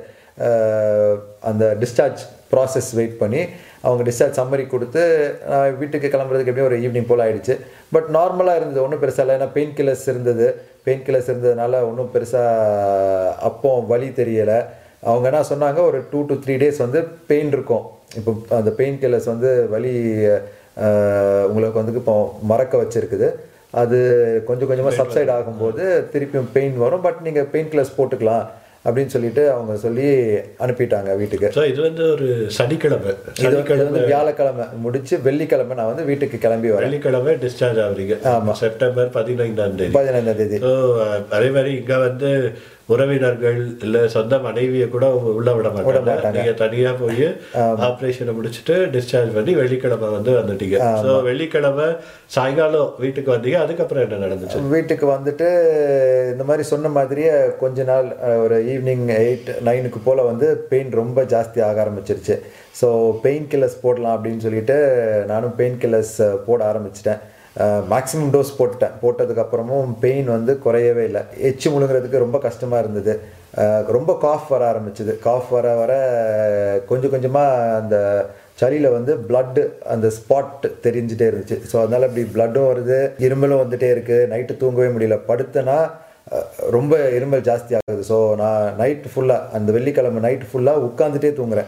அந்த டிஸ்சார்ஜ் ப்ராசஸ் வெயிட் பண்ணி அவங்க டிஸ்சார்ஜ் சம்மரி கொடுத்து நான் வீட்டுக்கு கிளம்புறதுக்கு எப்படியும் ஒரு ஈவினிங் போல் ஆகிடுச்சு. பட் நார்மலாக இருந்தது, ஒன்றும் பெருசாக இல்லை. ஏன்னா பெயின் கில்லர்ஸ் இருந்தது, பெயின் கில்லர்ஸ் இருந்ததுனால ஒன்றும் பெருசாக அப்போ வலி தெரியலை. அவங்க என்ன சொன்னாங்க, ஒரு டூ டு த்ரீ டேஸ் வந்து பெயின் இருக்கும். இப்போ அந்த பெயின் கில்லர்ஸ் வந்து வலி உங்களுக்கு வந்து இப்போ மறக்க வச்சுருக்குது, அது கொஞ்சம் கொஞ்சமாக சப்சைட் ஆகும்போது திருப்பியும் பெயின் வரும், பட் நீங்கள் பெயின் கில்லர்ஸ் போட்டுக்கலாம் அப்படின்னு சொல்லிட்டு அவங்க சொல்லி அனுப்பிட்டாங்க வீட்டுக்கு. ஸோ இது வந்து ஒரு சனிக்கிழமை, சனிக்கிழமை வந்து வியாழக்கிழமை முடிச்சு வெள்ளிக்கிழமை நான் வந்து வீட்டுக்கு கிளம்பி வரேன். வெள்ளிக்கிழமை டிஸ்சார்ஜ் ஆகுறீங்க. ஆமாம், செப்டம்பர் பதினைந்தாம் தேதி பதினைந்தாம் தேதி ஸோ அதே மாதிரி இங்கே வந்து உறவினர்கள் இல்லை சொந்த மனைவியை கூட உள்ள விட மாட்டாங்க. நீங்கள் தனியாக போய் ஆப்ரேஷனை முடிச்சுட்டு டிஸ்சார்ஜ் பண்ணி வெள்ளிக்கிழமை வந்து வந்துட்டீங்க. ஸோ வெள்ளிக்கிழமை சாயங்காலம் வீட்டுக்கு வந்தீங்க. அதுக்கப்புறம் என்ன நடந்துச்சு? வீட்டுக்கு வந்துட்டு இந்த மாதிரி சொன்ன மாதிரியே கொஞ்ச நாள் ஒரு ஈவினிங் எயிட் நைனுக்கு போல் வந்து பெயின் ரொம்ப ஜாஸ்தி ஆக ஆரம்பிச்சிருச்சு. ஸோ பெயின் கில்லர்ஸ் போடலாம் அப்படின்னு சொல்லிட்டு நானும் பெயின் கில்லர்ஸ் போட ஆரம்பிச்சிட்டேன். மேக்ஸிமம் டோஸ் போட்டுட்டேன். போட்டதுக்கப்புறமும் பெயின் வந்து குறையவே இல்லை. எச்சு முழுங்கிறதுக்கு ரொம்ப கஷ்டமாக இருந்தது. ரொம்ப காஃப் வர ஆரம்பிச்சிது. காஃப் வர வர கொஞ்சம் கொஞ்சமாக அந்த சளியில் வந்து பிளட்டு அந்த ஸ்பாட் தெரிஞ்சிட்டே இருந்துச்சு. ஸோ அதனால் இப்படி பிளட்டும் வருது, இருமலும் வந்துகிட்டே இருக்குது. நைட்டு தூங்கவே முடியல. படுத்தனா ரொம்ப இருமல் ஜாஸ்தி ஆகுது. ஸோ நான் நைட்டு ஃபுல்லாக அந்த வெள்ளிக்கிழமை நைட்டு ஃபுல்லாக உட்காந்துட்டே தூங்குறேன்.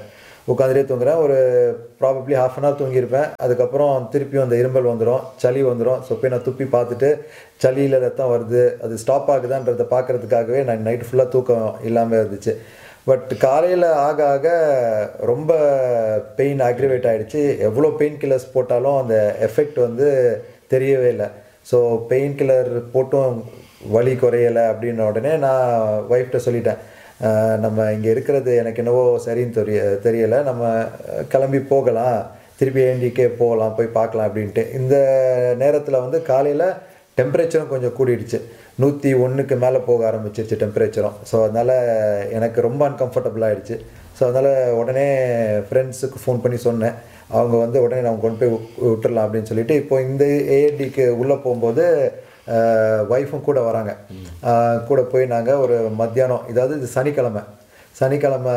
உட்காந்துட்டே தூங்குறேன். ஒரு ப்ராபப்ளி ஹாஃப் அன் ஹவர் தூங்கியிருப்பேன். அதுக்கப்புறம் திருப்பியும் அந்த இரும்பல் வந்துடும், சளி வந்துடும். ஸோ போய் நான் துப்பி பார்த்துட்டு சளியில் ரத்தம் வருது, அது ஸ்டாப் ஆகுதான்றதை பார்க்குறதுக்காகவே நான் நைட்டு ஃபுல்லாக தூக்கம் இல்லாமல் இருந்துச்சு. பட் காலையில் ஆக ஆக ரொம்ப பெயின் அக்ரிவேட் ஆகிடுச்சு. எவ்வளோ பெயின் கில்லர்ஸ் போட்டாலும் அந்த எஃபெக்ட் வந்து தெரியவே இல்லை. ஸோ பெயின் கில்லர் போட்டும் வலி குறையலை அப்படின்ன உடனே நான் ஒய்ஃப்கிட்ட சொல்லிட்டேன், நம்ம இங்கே இருக்கிறது எனக்கு என்னவோ சரின்னு தெரிய தெரியலை நம்ம கிளம்பி போகலாம், திருப்பி ஏண்டிக்கே போகலாம், போய் பார்க்கலாம் அப்படின்ட்டு. இந்த நேரத்தில் வந்து காலையில் டெம்பரேச்சரும் கொஞ்சம் கூடிடுச்சு, நூற்றி ஒன்றுக்கு மேலே போக ஆரம்பிச்சிருச்சு டெம்பரேச்சரும். ஸோ அதனால் எனக்கு ரொம்ப அன்கம்ஃபர்டபுள் ஆகிடுச்சு. ஸோ அதனால் உடனே ஃப்ரெண்ட்ஸுக்கு ஃபோன் பண்ணி சொன்னேன். அவங்க வந்து உடனே நம்ம கொண்டு போய் விட்டுடலாம் அப்படின்னு சொல்லிட்டு, இப்போ இந்த ஏஎன்டிக்கு உள்ளே போகும்போது ஒய்ஃபும் கூட வராங்க. கூட போய் நாங்கள் ஒரு மத்தியானம், இதாவது இது சனிக்கிழமை சனிக்கிழமை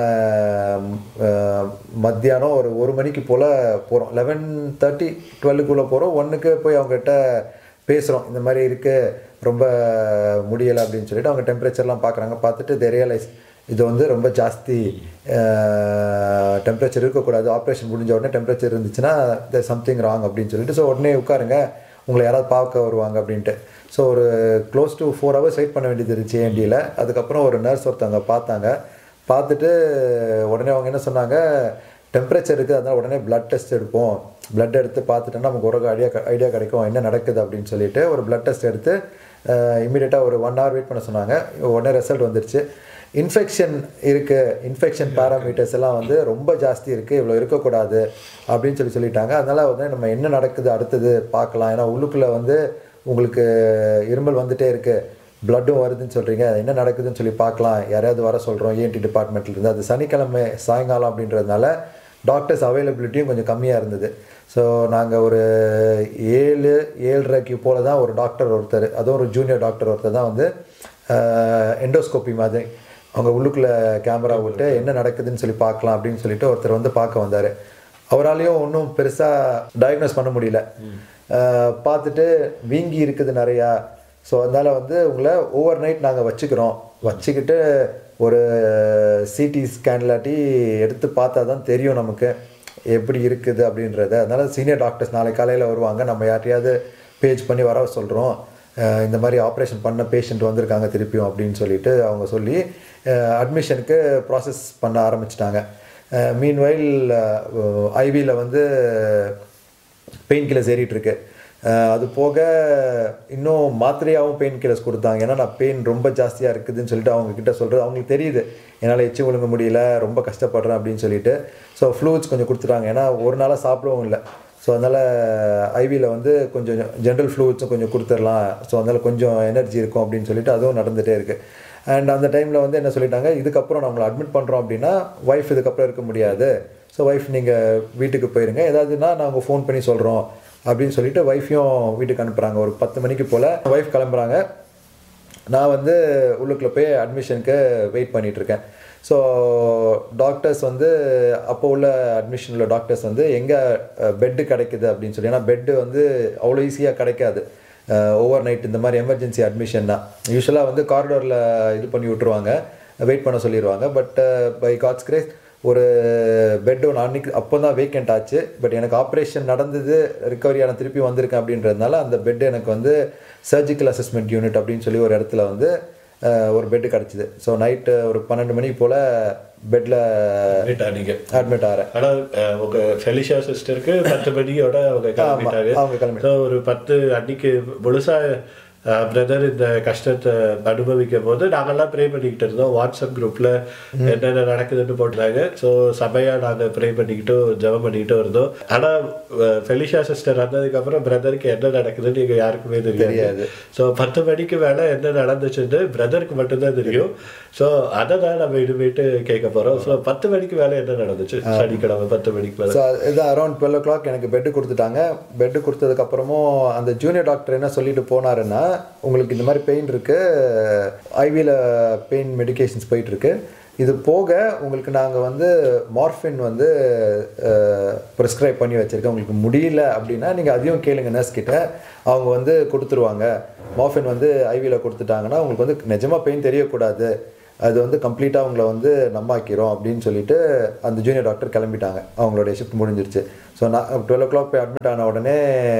மத்தியானம் ஒரு ஒரு மணிக்கு போல் போகிறோம். லெவன் தேர்ட்டி டுவெல்லுக்குள்ளே போகிறோம். ஒன்றுக்கு போய் அவங்ககிட்ட பேசுகிறோம், இந்த மாதிரி இருக்குது, ரொம்ப முடியலை அப்படின்னு சொல்லிட்டு. அவங்க டெம்பரேச்சர்லாம் பார்க்குறாங்க. பார்த்துட்டு தே ரியலைஸ் இது வந்து ரொம்ப ஜாஸ்தி டெம்பரேச்சர் இருக்கக்கூடாது, ஆப்ரேஷன் முடிஞ்ச உடனே டெம்பரேச்சர் இருந்துச்சுன்னா த சம்திங் ராங் அப்படின்னு சொல்லிட்டு, ஸோ உடனே உட்காருங்க, உங்களை யாராவது பார்க்க வருவாங்க அப்படின்ட்டு. ஸோ ஒரு close to four hours wait பண்ண வேண்டியது இருந்துச்சு ஏஎன்டியில். அதுக்கப்புறம் ஒரு நர்ஸ் ஒருத்தவங்க பார்த்தாங்க. பார்த்துட்டு உடனே அவங்க என்ன சொன்னாங்க, டெம்பரேச்சர் இருக்குது, அதனால் உடனே ப்ளட் டெஸ்ட் எடுப்போம், ப்ளட் எடுத்து பார்த்துட்டோன்னா நமக்கு ஒரு ஐடியா ஐடியா கிடைக்கும் என்ன நடக்குது அப்படின்னு சொல்லிட்டு ஒரு ப்ளட் டெஸ்ட் எடுத்து இமீடியட்டாக ஒரு ஒன் ஹவர் வெயிட் பண்ண சொன்னாங்க. உடனே ரிசல்ட் வந்துருச்சு. இன்ஃபெக்ஷன் இருக்குது, இன்ஃபெக்ஷன் பேராமீட்டர்ஸ் எல்லாம் வந்து ரொம்ப ஜாஸ்தி இருக்குது, இவ்வளோ இருக்கக்கூடாது அப்படின்னு சொல்லி சொல்லிட்டாங்க. அதனால் வந்து நம்ம என்ன நடக்குது அடுத்தது பார்க்கலாம், ஏன்னா உள்ளுக்குள்ளே வந்து உங்களுக்கு இருமல் வந்துகிட்டே இருக்குது, ப்ளட்டும் வருதுன்னு சொல்கிறீங்க, என்ன நடக்குதுன்னு சொல்லி பார்க்கலாம், யாரையாவது வர சொல்கிறோம் இஎன்டி டிபார்ட்மெண்ட்லேருந்து. அது சனிக்கிழமை சாயங்காலம் அப்படின்றதுனால டாக்டர்ஸ் அவைலபிலிட்டியும் கொஞ்சம் கம்மியாக இருந்தது. ஸோ நாங்கள் ஒரு ஏழு ஏழரைக்கு போல் தான் ஒரு டாக்டர் ஒருத்தர், அதுவும் ஒரு ஜூனியர் டாக்டர் ஒருத்தர் தான் வந்து எண்டோஸ்கோப்பி மாதிரி அவங்க உள்ளுக்குள்ளே கேமரா விட்டு என்ன நடக்குதுன்னு சொல்லி பார்க்கலாம் அப்படின்னு சொல்லிட்டு ஒருத்தர் வந்து பார்க்க வந்தார். அவராலையும் ஒன்றும் பெருசாக டயக்னோஸ் பண்ண முடியல. பார்த்துட்டு வீங்கி இருக்குது நிறையா, ஸோ அதனால் வந்து உங்களை ஓவர் நைட் நாங்கள் வச்சுக்கிறோம், வச்சுக்கிட்டு ஒரு சிடி ஸ்கேன் இல்லாட்டி எடுத்து பார்த்தா தான் தெரியும் நமக்கு எப்படி இருக்குது அப்படின்றது. அதனால் சீனியர் டாக்டர்ஸ் நாளை காலையில் வருவாங்க, நம்ம யார்ட்டையாவது பேஜ் பண்ணி வர சொல்கிறோம், இந்த மாதிரி ஆப்ரேஷன் பண்ண பேஷண்ட் வந்திருக்காங்க திருப்பியும் அப்படின்னு சொல்லிட்டு அவங்க சொல்லி அட்மிஷனுக்கு ப்ராசஸ் பண்ண ஆரம்பிச்சிட்டாங்க. மீன்வைல் ஐவியில் வந்து பெயின் கில்லர்ஸ் ஏறிட்டுருக்கு. அது போக இன்னும் மாத்திரையாகவும் பெயின் கில்லர்ஸ் கொடுத்தாங்க. ஏன்னா நான் பெயின் ரொம்ப ஜாஸ்தியாக இருக்குதுன்னு சொல்லிட்டு அவங்கக்கிட்ட சொல்கிறது அவங்களுக்கு தெரியுது, என்னால் எச்சி ஒழுங்க முடியல, ரொம்ப கஷ்டப்படுறேன் அப்படின்னு சொல்லிட்டு. ஸோ ஃப்ளூயிட்ஸ் கொஞ்சம் கொடுத்துட்டாங்க, ஏன்னா ஒரு நாளாக சாப்பிடவும் இல்லை. ஸோ அதனால் ஐவியில் வந்து கொஞ்சம் ஜென்ரல் ஃப்ளூயிட்ஸும் கொஞ்சம் கொடுத்துடலாம், ஸோ அதனால் கொஞ்சம் எனர்ஜி இருக்கும் அப்படின்னு சொல்லிட்டு அதுவும் நடந்துகிட்டே இருக்குது. அண்ட் அந்த டைமில் வந்து என்ன சொல்லிட்டாங்க, இதுக்கப்புறம் நம்மளை அட்மிட் பண்ணுறோம் அப்படின்னா ஒய்ஃப் இதுக்கப்புறம் இருக்க முடியாது, ஸோ ஒய்ஃப் நீங்கள் வீட்டுக்கு போயிருங்க, ஏதாவதுன்னா நாங்கள் ஃபோன் பண்ணி சொல்கிறோம் அப்படின்னு சொல்லிட்டு ஒய்ஃபையும் வீட்டுக்கு அனுப்புகிறாங்க. ஒரு பத்து மணிக்கு போல் ஒய்ஃப் கிளம்புறாங்க. நான் வந்து உள்ளுக்குள்ளே போய் அட்மிஷனுக்கு வெயிட் பண்ணிகிட்ருக்கேன். ஸோ டாக்டர்ஸ் வந்து அப்போ உள்ள அட்மிஷனில் டாக்டர்ஸ் வந்து எங்கே பெட்டு கிடைக்குது அப்படின்னு சொல்லி, ஏன்னா பெட்டு வந்து அவ்வளோ ஈஸியாக கிடைக்காது ஓவர் நைட் இந்த மாதிரி எமர்ஜென்சி அட்மிஷன் தான். யூஸ்வலாக வந்து காரிடோரில் இது பண்ணி விட்ருவாங்க, வெயிட் பண்ண சொல்லிடுவாங்க. பட் பை காட்ஸ் கிரேஸ் ஒரு பெட் ஒன்று அன்றைக்கி அப்போ தான் வேக்கண்ட் ஆச்சு. பட் எனக்கு ஆப்ரேஷன் நடந்தது, ரிக்கவரியான திருப்பி வந்திருக்கேன் அப்படின்றதுனால அந்த பெட்டு எனக்கு வந்து சர்ஜிக்கல் அசஸ்மெண்ட் யூனிட் அப்படின்னு சொல்லி ஒரு இடத்துல வந்து ஒரு பெட்டு கிடச்சிது. ஸோ நைட்டு ஒரு பன்னெண்டு மணிக்கு போல் பெட்டில் அட்மிட் ஆகிறேன். ஆனால் உங்கள் ஃபெலிஷா சிஸ்டருக்கு பத்து மணியோட அவங்க கிளம்பிட்டாங்க. அவங்க கிளம்பி ஒரு பத்து அன்னைக்கு முழுசாக பிரதர் இந்த கஷ்டத்தை அனுபவிக்கும் போது நாங்கள்லாம் ப்ரே பண்ணிக்கிட்டு இருந்தோம். வாட்ஸ்அப் குரூப்பில் என்னென்ன நடக்குதுன்னு போட்டுறாங்க. ஸோ சபையாக நாங்கள் ப்ரே பண்ணிக்கிட்டும் ஜெபம் பண்ணிக்கிட்டும் இருந்தோம். ஆனால் ஃபெலிஷா சிஸ்டர் வந்ததுக்கப்புறம் பிரதருக்கு என்ன நடக்குதுன்னு எங்கள் யாருக்குமே தெரியாது. ஸோ பத்து மணிக்கு மேலே என்ன நடந்துச்சுன்னு பிரதருக்கு மட்டும்தான் தெரியும். ஸோ அதை தான் நம்ம இனிமேட்டு கேட்க போகிறோம். ஸோ பத்து மணிக்கு மேலே என்ன நடந்துச்சு சனிக்கிழமை பத்து மணிக்கு மேலே? ஸோ இது அரௌண்ட் டுவெல் ஓ கிளாக் எனக்கு பெட்டு கொடுத்துட்டாங்க. பெட்டு கொடுத்ததுக்கப்புறமும் அந்த ஜூனியர் டாக்டர் என்ன சொல்லிட்டு போனாருன்னா, உங்களுக்கு இந்த மாதிரி பெயின் இருக்குது, ஐவியில் பெயின் மெடிக்கேஷன்ஸ் போயிட்டுருக்கு, இது போக உங்களுக்கு நாங்கள் வந்து மார்ஃபின் வந்து ப்ரிஸ்கிரைப் பண்ணி வச்சுருக்கேன், உங்களுக்கு முடியல அப்படின்னா நீங்கள் அதையும் கேளுங்க நர்ஸ் கிட்ட, அவங்க வந்து கொடுத்துருவாங்க. மார்ஃபின் வந்து ஐவியில் கொடுத்துட்டாங்கன்னா உங்களுக்கு வந்து நிஜமாக பெயின் தெரியக்கூடாது, அது வந்து கம்ப்ளீட்டாக அவங்கள வந்து நம்மாக்கிறோம் அப்படின்னு சொல்லிட்டு அந்த ஜூனியர் டாக்டர் கிளம்பிட்டாங்க. அவங்களுடைய ஷிஃப்ட் முடிஞ்சிருச்சு. ஸோ நான் டுவெல் ஓ கிளாக் போய் அட்மிட் ஆன உடனே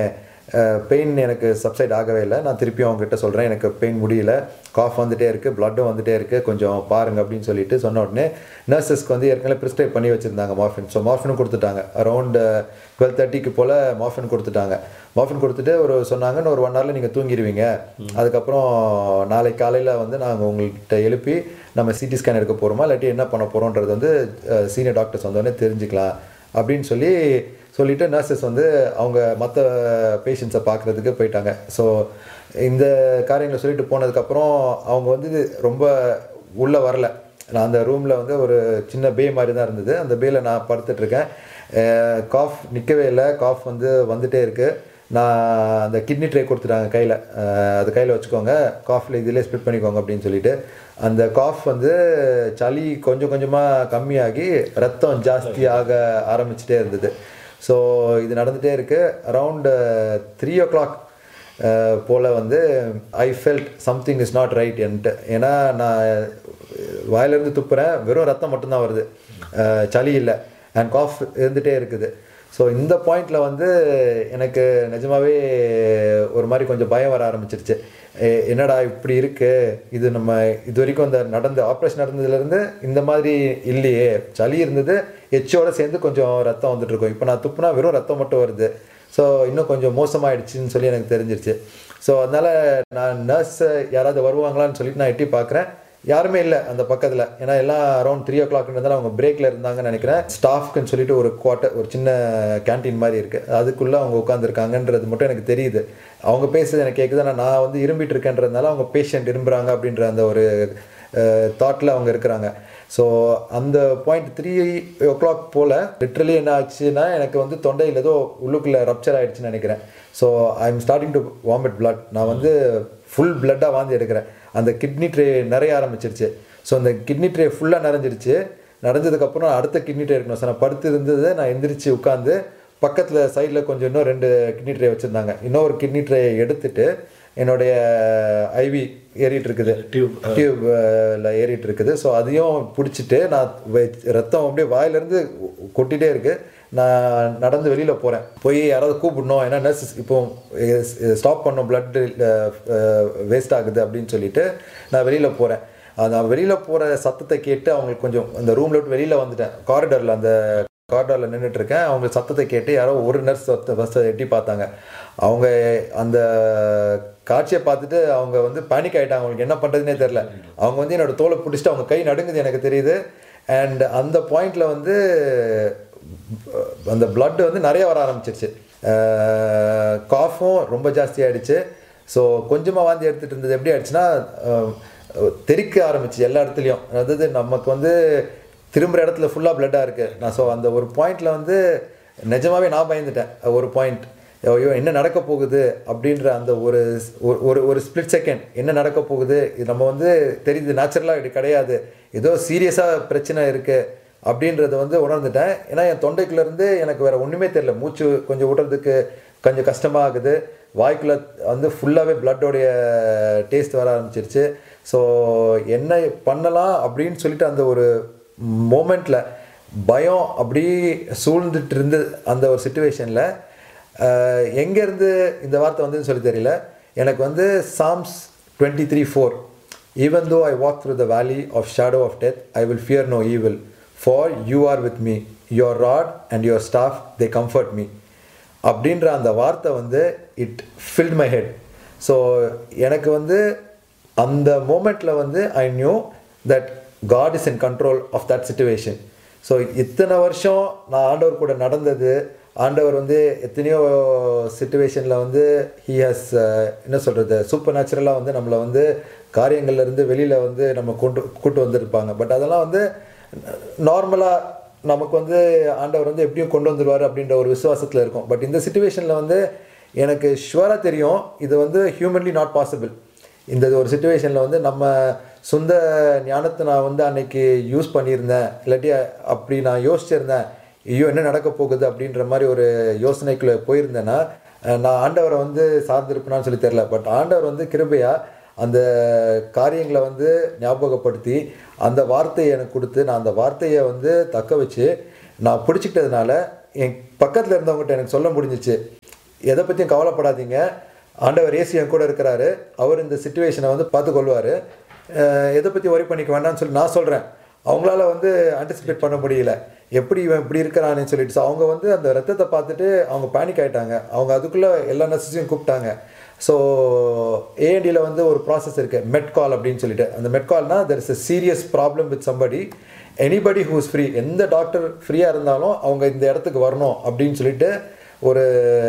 பெயின் எனக்கு சப்சைட் ஆகவே இல்லை. நான் திருப்பியும் அவங்ககிட்ட சொல்கிறேன், எனக்கு பெயின் முடியல, காஃப் வந்துகிட்டே இருக்குது, ப்ளட்டும் வந்துகிட்டே இருக்குது, கொஞ்சம் பாருங்கள் அப்படின்னு சொல்லிட்டு சொன்ன உடனே நர்சஸ்க்கு வந்து ஏற்கனவே ப்ரிஸ்கிரைப் பண்ணி வச்சுருந்தாங்க மார்ஃபின். ஸோ மார்ஃபினும் கொடுத்துட்டாங்க. அரௌண்ட் டுவெல் தேர்ட்டிக்கு போல் மார்ஃபின் கொடுத்துட்டாங்க. மார்ஃபின் கொடுத்துட்டு ஒரு சொன்னாங்கன்னு ஒரு ஒன் ஹவரில் நீங்கள் தூங்கிடுவீங்க, அதுக்கப்புறம் நாளைக்கு காலையில் வந்து நாங்கள் உங்கள்கிட்ட எழுப்பி நம்ம சிடி ஸ்கேன் எடுக்க போகிறோமா இல்லாட்டி என்ன பண்ண போகிறோன்றது வந்து சீனியர் டாக்டர்ஸ் வந்தோடனே தெரிஞ்சுக்கலாம் அப்படின்னு சொல்லி சொல்லிவிட்டு நர்சஸ் வந்து அவங்க மற்ற பேஷண்ட்ஸை பார்க்குறதுக்கு போயிட்டாங்க. ஸோ இந்த காரியங்களை சொல்லிட்டு போனதுக்கப்புறம் அவங்க வந்து ரொம்ப உள்ளே வரல. நான் அந்த ரூமில் வந்து ஒரு சின்ன பே மாதிரி தான் இருந்தது. அந்த பேயில் நான் படுத்துட்ருக்கேன். காஃப் நிற்கவே இல்லை, காஃப் வந்து வந்துகிட்டே இருக்குது. நான் அந்த கிட்னி ட்ரே கொடுத்துட்டாங்க கையில், அது கையில் வச்சுக்கோங்க, காஃபில் இதிலே ஸ்ப்ளிட் பண்ணிக்கோங்க அப்படின்னு சொல்லிட்டு அந்த காஃப் வந்து சளி கொஞ்சம் கொஞ்சமாக கம்மியாகி ரத்தம் ஜாஸ்தியாக ஆரம்பிச்சிட்டே இருந்தது. ஸோ இது நடந்துகிட்டே இருக்குது. அரவுண்டு த்ரீ ஓ கிளாக் போல் வந்து I felt something is not right என்ட்டு. ஏன்னா நான் வாயிலேருந்து துப்புறேன், வெறும் ரத்தம் மட்டும்தான் வருது, சளி இல்லை, அண்ட் காஃப் இருந்துகிட்டே இருக்குது. ஸோ இந்த பாயிண்டில் வந்து எனக்கு நிஜமாகவே ஒரு மாதிரி கொஞ்சம் பயம் வர ஆரம்பிச்சிருச்சு. என்னடா இப்படி இருக்குது, இது நம்ம இது வரைக்கும் இந்த நடந்த ஆப்ரேஷன் நடந்ததுலேருந்து இந்த மாதிரி இல்லையே, சளி இருந்தது, எச்சோடு சேர்ந்து கொஞ்சம் ரத்தம் வந்துட்டுருக்கோம், இப்போ நான் துப்புனா வெறும் ரத்தம் மட்டும் வருது, ஸோ இன்னும் கொஞ்சம் மோசமாகிடுச்சின்னு சொல்லி எனக்கு தெரிஞ்சிருச்சு. ஸோ அதனால் நான் நர்ஸ் யாராவது வருவாங்களான்னு சொல்லிட்டு நான் எட்டி பார்க்குறேன், யாருமே இல்லை அந்த பக்கத்தில். ஏன்னா எல்லாம் அரௌண்ட் த்ரீ ஓ கிளாக்ன்றதால அவங்க பிரேக்கில் இருந்தாங்கன்னு நினைக்கிறேன். ஸ்டாஃப்க்குன்னு சொல்லிட்டு ஒரு குவார்ட்டர், ஒரு சின்ன கேன்டீன் மாதிரி இருக்குது, அதுக்குள்ளே அவங்க உட்காந்துருக்காங்கன்றது மட்டும் எனக்கு தெரியுது. அவங்க பேசுறது எனக்கு கேட்குது. ஆனால் நான் வந்து இரும்பிட்டு இருக்கேன்றதுனால அவங்க பேஷண்ட் இரும்புறாங்க அப்படின்ற அந்த ஒரு தாட்டில் அவங்க இருக்கிறாங்க. ஸோ அந்த பாயிண்ட் த்ரீ ஓ கிளாக் போல் லிட்ரலி என்ன ஆச்சுன்னா எனக்கு வந்து தொண்டையில் ஏதோ உள்ளுக்குள்ளே ரப்சர் ஆகிடுச்சின்னு நினைக்கிறேன். So I am starting to vomit blood. நான் வந்து ஃபுல் பிளட்டாக வாந்தி எடுக்கிறேன். அந்த கிட்னி ட்ரே நிறைய ஆரம்பிச்சிருச்சு. ஸோ அந்த கிட்னி ட்ரே ஃபுல்லாக நிறைஞ்சிருச்சு. நிறைஞ்சதுக்கப்புறம் அடுத்த கிட்னி ட்ரே இருக்கணும். ஸோ நான் படுத்து இருந்தது, நான் எந்திரிச்சு உட்காந்து பக்கத்தில் சைடில் கொஞ்சம் இன்னும் ரெண்டு கிட்னி ட்ரே வச்சுருந்தாங்க. இன்னொரு கிட்னி ட்ரே எடுத்துட்டு என்னுடைய ஐவி ஏறிட்டு இருக்குது, டியூப் டியூப்பில் ஏறிட்டு இருக்குது. ஸோ அதையும் பிடிச்சிட்டு நான் ரத்தம் அப்படியே வாயிலேருந்து கொட்டிகிட்டே இருக்குது. நான் நடந்து வெளியில் போகிறேன், போய் யாராவது கூப்பிடணும், ஏன்னா நர்ஸ் இப்போ ஸ்டாப் பண்ணோம், பிளட் வேஸ்ட் ஆகுது அப்படின்னு சொல்லிட்டு நான் வெளியில் போகிறேன். நான் வெளியில் போகிற சத்தத்தை கேட்டு அவங்களுக்கு கொஞ்சம் அந்த ரூமில் விட்டு வெளியில் வந்துட்டேன். காரிடரில் அந்த காரிடாரில் நின்றுட்டுருக்கேன். அவங்க சத்தத்தை கேட்டு யாரோ ஒரு நர்ஸ் ஃபஸ்ட்டு எட்டி பார்த்தாங்க. அவங்க அந்த காட்சியை பார்த்துட்டு அவங்க வந்து பேனிக் ஆகிட்டாங்க. அவங்களுக்கு என்ன பண்ணுறதுனே தெரில. அவங்க வந்து என்னோடய தோலை பிடிச்சிட்டு அவங்க கை நடுங்குது எனக்கு தெரியுது. அண்ட் அந்த பாயிண்டில் வந்து அந்த பிளட் வந்து நிறைய வர ஆரம்பிச்சிருச்சு. காஃபும் ரொம்ப ஜாஸ்தி ஆகிடுச்சு. ஸோ கொஞ்சமாக வாந்தி எடுத்துகிட்டு இருந்தது எப்படி ஆயிடுச்சுன்னா தெறிக்க ஆரம்பிச்சு எல்லா இடத்துலையும். அதாவது நமக்கு வந்து திரும்புகிற இடத்துல ஃபுல்லாக பிளட்டாக இருக்குது. நான் ஸோ அந்த ஒரு பாயிண்டில் வந்து நிஜமாகவே நான் பயந்துட்டேன். ஒரு பாயிண்ட், ஐயோ என்ன நடக்க போகுது அப்படின்ற அந்த ஒரு ஒரு ஒரு ஸ்பிளிட் செகண்ட், என்ன நடக்க போகுது, இது நம்ம வந்து தெரியுது நேச்சுரலாக இது கிடையாது, ஏதோ சீரியஸாக பிரச்சனை இருக்குது அப்படின்றத வந்து உணர்ந்துட்டேன். ஏன்னா என் தொண்டைக்குள்ளேருந்து எனக்கு வேறு ஒன்றுமே தெரியல. மூச்சு கொஞ்சம் விடுறதுக்கு கொஞ்சம் கஷ்டமாக ஆகுது. வாய்க்குள்ளே வந்து ஃபுல்லாகவே பிளட்டோடைய டேஸ்ட் வர ஆரம்பிச்சிருச்சு. ஸோ என்ன பண்ணலாம் அப்படின்னு சொல்லிட்டு அந்த ஒரு மோமெண்ட்டில் பயம் அப்படி சூழ்ந்துட்டு இருந்து அந்த ஒரு சிச்சுவேஷனில் எங்கேருந்து இந்த வார்த்தை வந்துன்னு சொல்லி தெரியல. எனக்கு வந்து Sam's twenty three four, even though I walk through the வேலி of shadow of death I will fear no evil for you are with me, your rod and your staff they comfort me அப்படின்ற அந்த வார்த்தை வந்து it field my head. So எனக்கு வந்து அந்த மோமெண்ட்டில் வந்து I knew that God is in control of that situation. So இத்தனை வருஷம் நான் ஆண்டவர் கூட நடந்தது, ஆண்டவர் வந்து எத்தனையோ சிச்சுவேஷனில் வந்து ஹி ஹாஸ் என்ன சொல்கிறது சூப்பர் நேச்சுரலாக வந்து நம்மளை வந்து காரியங்கள்லேருந்து வெளியில் வந்து நம்ம கொண்டு கூட்டு வந்திருப்பாங்க. பட் அதெல்லாம் வந்து நார்மலாக நமக்கு வந்து ஆண்டவர் வந்து எப்படியும் கொண்டு வந்துடுவார் அப்படின்ற ஒரு விசுவாசத்தில் இருக்கும். பட் இந்த சிச்சுவேஷனில் வந்து எனக்கு ஷுவராக தெரியும் இது வந்து ஹியூமன்லி நாட் பாசிபிள். இந்த ஒரு சிச்சுவேஷனில் வந்து நம்ம சொந்த ஞானத்தை நான் வந்து அன்னைக்கு யூஸ் பண்ணியிருந்தேன், இல்லாட்டி அப்படி நான் யோசிச்சிருந்தேன் ஐயோ என்ன நடக்க போகுது அப்படின்ற மாதிரி ஒரு யோசனைக்குள்ளே போயிருந்தேன்னா நான் ஆண்டவரை வந்து சார்ந்திருப்பேனான்னு சொல்லி தெரில. பட் ஆண்டவர் வந்து கிருபையா அந்த காரியங்களை வந்து ஞாபகப்படுத்தி அந்த வார்த்தையை எனக்கு கொடுத்து நான் அந்த வார்த்தையை வந்து தக்க வச்சு நான் பிடிச்சிக்கிட்டதுனால என் பக்கத்தில் இருந்தவங்ககிட்ட எனக்கு சொல்ல முடிஞ்சிச்சு, எதை பற்றியும் கவலைப்படாதீங்க, ஆண்டவர் இயேசு என் கூட இருக்கிறாரு, அவர் இந்த சிச்சுவேஷனை வந்து பார்த்துக்கொள்வார், எதை பற்றி ஒரி பண்ணிக்க வேண்டாம்னு சொல்லி நான் சொல்கிறேன். அவங்களால வந்து ஆன்டிசிபேட் பண்ண முடியல, எப்படி இவன் இப்படி இருக்கிறான்னு சொல்லிட்டு. ஸோ அவங்க வந்து அந்த ரத்தத்தை பார்த்துட்டு அவங்க பேனிக் ஆகிட்டாங்க. அவங்க அதுக்குள்ளே எல்லா நர்சஸையும் கூப்பிட்டாங்க. ஸோ ஏஎன்டியில் வந்து ஒரு ப்ராசஸ் இருக்குது, மெட்கால் அப்படின்னு சொல்லிட்டு. அந்த மெட்கால்னால் there is a serious problem with somebody, anybody who is free, எந்த டாக்டர் ஃப்ரீயாக இருந்தாலும் அவங்க இந்த இடத்துக்கு வரணும் அப்படின்னு சொல்லிட்டு ஒரு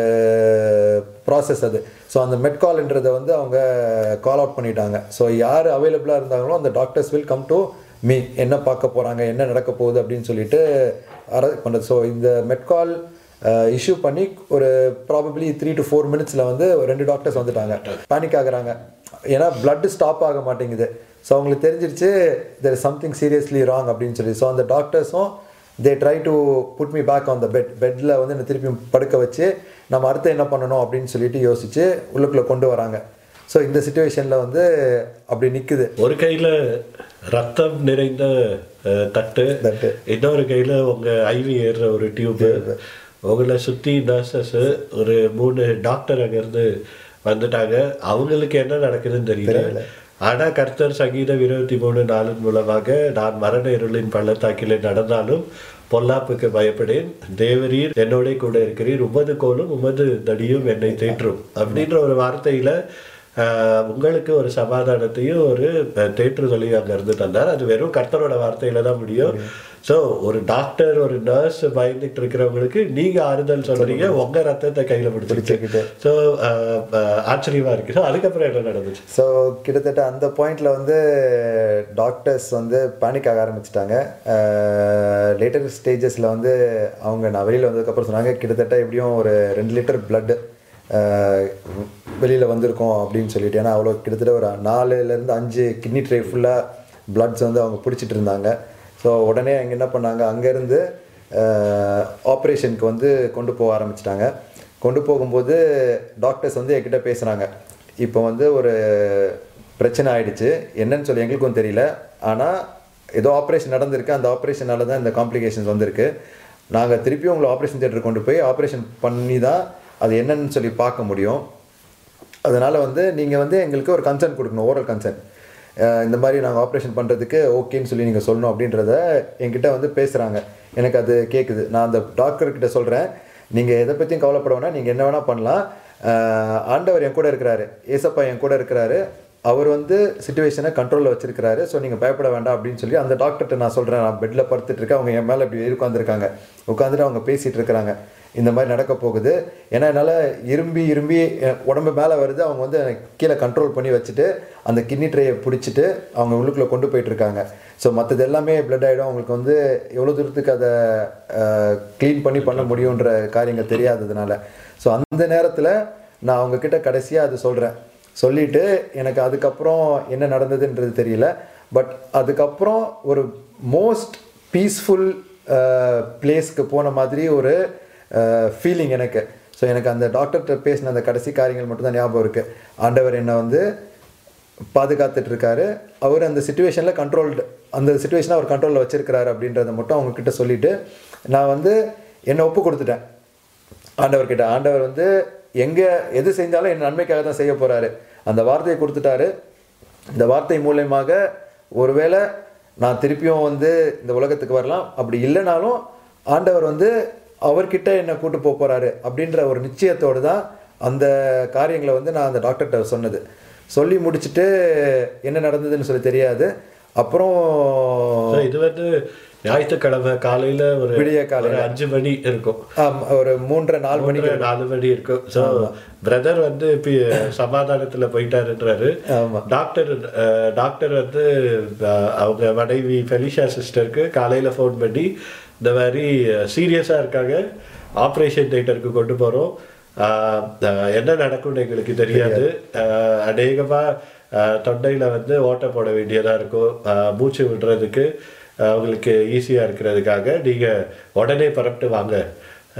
ப்ராசஸ் அது. ஸோ அந்த மெட்கால்ன்றதை வந்து அவங்க கால் அவுட் பண்ணிட்டாங்க. ஸோ யார் அவைலபிளாக இருந்தாங்களோ அந்த doctors will come to me, என்ன பார்க்க போகிறாங்க, என்ன நடக்க போகுது அப்படின்னு சொல்லிட்டு அர பண்ணுறது. ஸோ இந்த மெட்கால் இஷ்யூ பண்ணி ஒரு ப்ராபப்ளி த்ரீ டு ஃபோர் மினிட்ஸில் வந்து ரெண்டு டாக்டர்ஸ் வந்துட்டாங்க. பேனிக் ஆகுறாங்க, ஏன்னா பிளட்டு ஸ்டாப் ஆக மாட்டேங்குது. ஸோ அவங்களுக்கு தெரிஞ்சிருச்சு there is something seriously wrong அப்படின்னு சொல்லி. ஸோ அந்த டாக்டர்ஸும் they try to put me back on the bed, பெட்டில் வந்து என்னை திருப்பி படுக்க வச்சு நம்ம அடுத்து என்ன பண்ணணும் அப்படின்னு சொல்லிட்டு யோசித்து உள்ளுக்குள்ளே கொண்டு வராங்க. ஸோ இந்த சிச்சுவேஷனில் வந்து அப்படி நிற்குது. ஒரு கையில் ரத்தம் நிறைந்த தட்டு, தட்டு இன்னொரு கையில் உங்கள் ஐவி ஏறுற ஒரு டியூப்பு, உங்களை சுற்றி நர்சஸ்ஸு ஒரு மூணு டாக்டர் அங்கேருந்து வந்துட்டாங்க. அவங்களுக்கு என்ன நடக்குதுன்னு தெரியல. ஆனால் கர்த்தர் சங்கீதம் இருபத்தி மூணு நாலின் மூலமாக நான் மரண இருளின் பள்ளத்தாக்கிலே நடந்தாலும் பொல்லாப்புக்கு பயப்படேன், தேவரீர் என்னோட கூட இருக்கிறீர், உமது கோலும் உமது தடியும் என்னை தேற்றும் அப்படின்ற ஒரு வார்த்தையில் உங்களுக்கு ஒரு சமாதானத்தையும் ஒரு தேற்றுதலையும் அங்கே இருந்து தந்தார். அது வெறும் கர்த்தரோட வார்த்தையில தான் முடியும். ஸோ ஒரு டாக்டர் ஒரு நர்ஸ் பயந்துட்டு இருக்கிறவங்களுக்கு நீங்கள் ஆறுதல் சொல்றீங்க, உங்கள் ரத்தத்தை கையில் பிடிச்சிக்கிட்டு. ஸோ ஆச்சரியமாக இருக்குது. ஸோ அதுக்கப்புறம் என்ன நடந்துச்சு? ஸோ கிட்டத்தட்ட அந்த பாயிண்டில் வந்து டாக்டர்ஸ் வந்து பேனிக் ஆக ஆரம்பிச்சிட்டாங்க. லேட்டர் ஸ்டேஜஸில் வந்து அவங்க நான் வெளியில் வந்ததுக்கப்புறம் சொன்னாங்க, கிட்டத்தட்ட எப்படியும் ஒரு ரெண்டு லிட்டர் பிளட்டு வெளியில் வந்திருக்கோம் அப்படின்னு சொல்லிட்டு. ஏன்னா அவ்வளோ கிட்டத்தட்ட ஒரு நாலுலேருந்து அஞ்சு கிட்னி ட்ரே ஃபுல்லாக பிளட்ஸ் வந்து அவங்க பிடிச்சிட்டு இருந்தாங்க. ஸோ உடனே அங்கே என்ன பண்ணாங்க, அங்கேருந்து ஆப்ரேஷனுக்கு வந்து கொண்டு போக ஆரம்பிச்சிட்டாங்க. கொண்டு போகும்போது டாக்டர்ஸ் வந்து என்கிட்ட பேசுகிறாங்க, இப்போ வந்து ஒரு பிரச்சனை ஆகிடுச்சு, என்னன்னு சொல்லி எங்களுக்கும் தெரியல, ஆனால் ஏதோ ஆப்ரேஷன் நடந்திருக்கு, அந்த ஆப்ரேஷனால தான் இந்த காம்ப்ளிகேஷன்ஸ் வந்திருக்கு, நாங்கள் திருப்பி உங்களை ஆப்ரேஷன் தியேட்டர் கொண்டு போய் ஆப்ரேஷன் பண்ணி தான் அது என்னன்னு சொல்லி பார்க்க முடியும். அதனால் வந்து நீங்கள் வந்து எங்களுக்கு ஒரு கன்சர்ன் கொடுக்கணும், ஓரல் கன்சர்ன், இந்த மாதிரி நாங்கள் ஆப்ரேஷன் பண்ணுறதுக்கு ஓகேன்னு சொல்லி நீங்கள் சொல்லணும் அப்படின்றத என்கிட்ட வந்து பேசுகிறாங்க. எனக்கு அது கேட்குது. நான் அந்த டாக்டர்கிட்ட சொல்கிறேன், நீங்கள் எதை பற்றியும் கவலைப்பட வேணாம், நீங்கள் என்ன வேணால் பண்ணலாம், ஆண்டவர் என் கூட இருக்கிறாரு, ஏசப்பா என் கூட இருக்கிறாரு, அவர் வந்து சிச்சுவேஷனை கண்ட்ரோலில் வச்சிருக்கிறாரு, ஸோ நீங்கள் பயப்பட வேண்டாம் அப்படின்னு சொல்லி அந்த டாக்டர்கிட்ட நான் சொல்கிறேன். நான் பெட்டில் படுத்துட்டு இருக்கேன், அவங்க என் மேலே இப்படி உட்காந்துருக்காங்க, உட்காந்துட்டு அவங்க பேசிகிட்டு இருக்கிறாங்க, இந்த மாதிரி நடக்க போகுது. ஏன்னா என்னால் இரும்பி இரும்பி உடம்பு மேலே வருது, அவங்க வந்து கீழே கண்ட்ரோல் பண்ணி வச்சுட்டு அந்த கிட்னி ட்ரேயை பிடிச்சிட்டு அவங்க உள்ளுக்குள்ளே கொண்டு போயிட்டுருக்காங்க. ஸோ மற்றது எல்லாமே பிளட் ஆகிடும். அவங்களுக்கு வந்து எவ்வளோ தூரத்துக்கு அதை க்ளீன் பண்ணி பண்ண முடியுன்ற காரியங்கள் தெரியாததுனால. ஸோ அந்த நேரத்தில் நான் அவங்கக்கிட்ட கடைசியாக அது சொல்கிறேன். சொல்லிவிட்டு எனக்கு அதுக்கப்புறம் என்ன நடந்ததுன்றது தெரியல, பட் அதுக்கப்புறம் ஒரு மோஸ்ட் பீஸ்ஃபுல் பிளேஸ்க்கு போன மாதிரி ஒரு ஃபீலிங் எனக்கு. ஸோ எனக்கு அந்த டாக்டர்கிட்ட பேசின அந்த கடைசி காரியங்கள் மட்டும்தான் ஞாபகம் இருக்குது. ஆண்டவர் என்னை வந்து பாதுகாத்துட்ருக்காரு, அவர் அந்த சிச்சுவேஷனில் கண்ட்ரோல்டு, அந்த சிச்சுவேஷனை அவர் கண்ட்ரோலில் வச்சுருக்கிறாரு அப்படின்றத மட்டும் அவங்கக்கிட்ட சொல்லிவிட்டு நான் வந்து என்னை ஒப்பு கொடுத்துட்டேன் ஆண்டவர்கிட்ட. ஆண்டவர் வந்து எங்கே எது செஞ்சாலும் என் நன்மைக்காக தான் செய்ய போகிறாரு, அந்த வார்த்தையை கொடுத்துட்டாரு. இந்த வார்த்தை மூலயமாக ஒருவேளை நான் திருப்பியும் வந்து இந்த உலகத்துக்கு வரலாம், அப்படி இல்லைனாலும் ஆண்டவர் வந்து அவர்கிட்ட என்னை கூட்டு போக போகிறாரு அப்படின்ற ஒரு நிச்சயத்தோடு தான் அந்த காரியங்களை வந்து நான் அந்த டாக்டர்கிட்ட சொன்னது. சொல்லி முடிச்சுட்டு என்ன நடந்ததுன்னு சொல்லி தெரியாது. அப்புறம் இது வந்து ஞாயிற்றுக்கிழமை காலையில் ஒரு விடிய காலையில் அஞ்சு மணி இருக்கும், ஒரு மூன்றரை நாலு மணி நாலு மணி இருக்கும். ஸோ பிரதர் வந்து இப்போ சமாதானத்தில் போயிட்டாருன்றாரு. டாக்டர் டாக்டர் வந்து அவங்க மனைவி ஃபெலிஷா சிஸ்டருக்கு காலையில் ஃபோன் பண்ணி இந்த மாதிரி சீரியஸாக இருக்காங்க, ஆப்ரேஷன் தியேட்டருக்கு கொண்டு போகிறோம், என்ன நடக்கும்னு எங்களுக்கு தெரியாது, அநேகமாக தொண்டையில் வந்து ஓட்டை போட வேண்டியதாக இருக்கும், மூச்சு விடுறதுக்கு அவங்களுக்கு ஈஸியாக இருக்கிறதுக்காக நீங்கள் உடனே பரப்பிட்டு வாங்க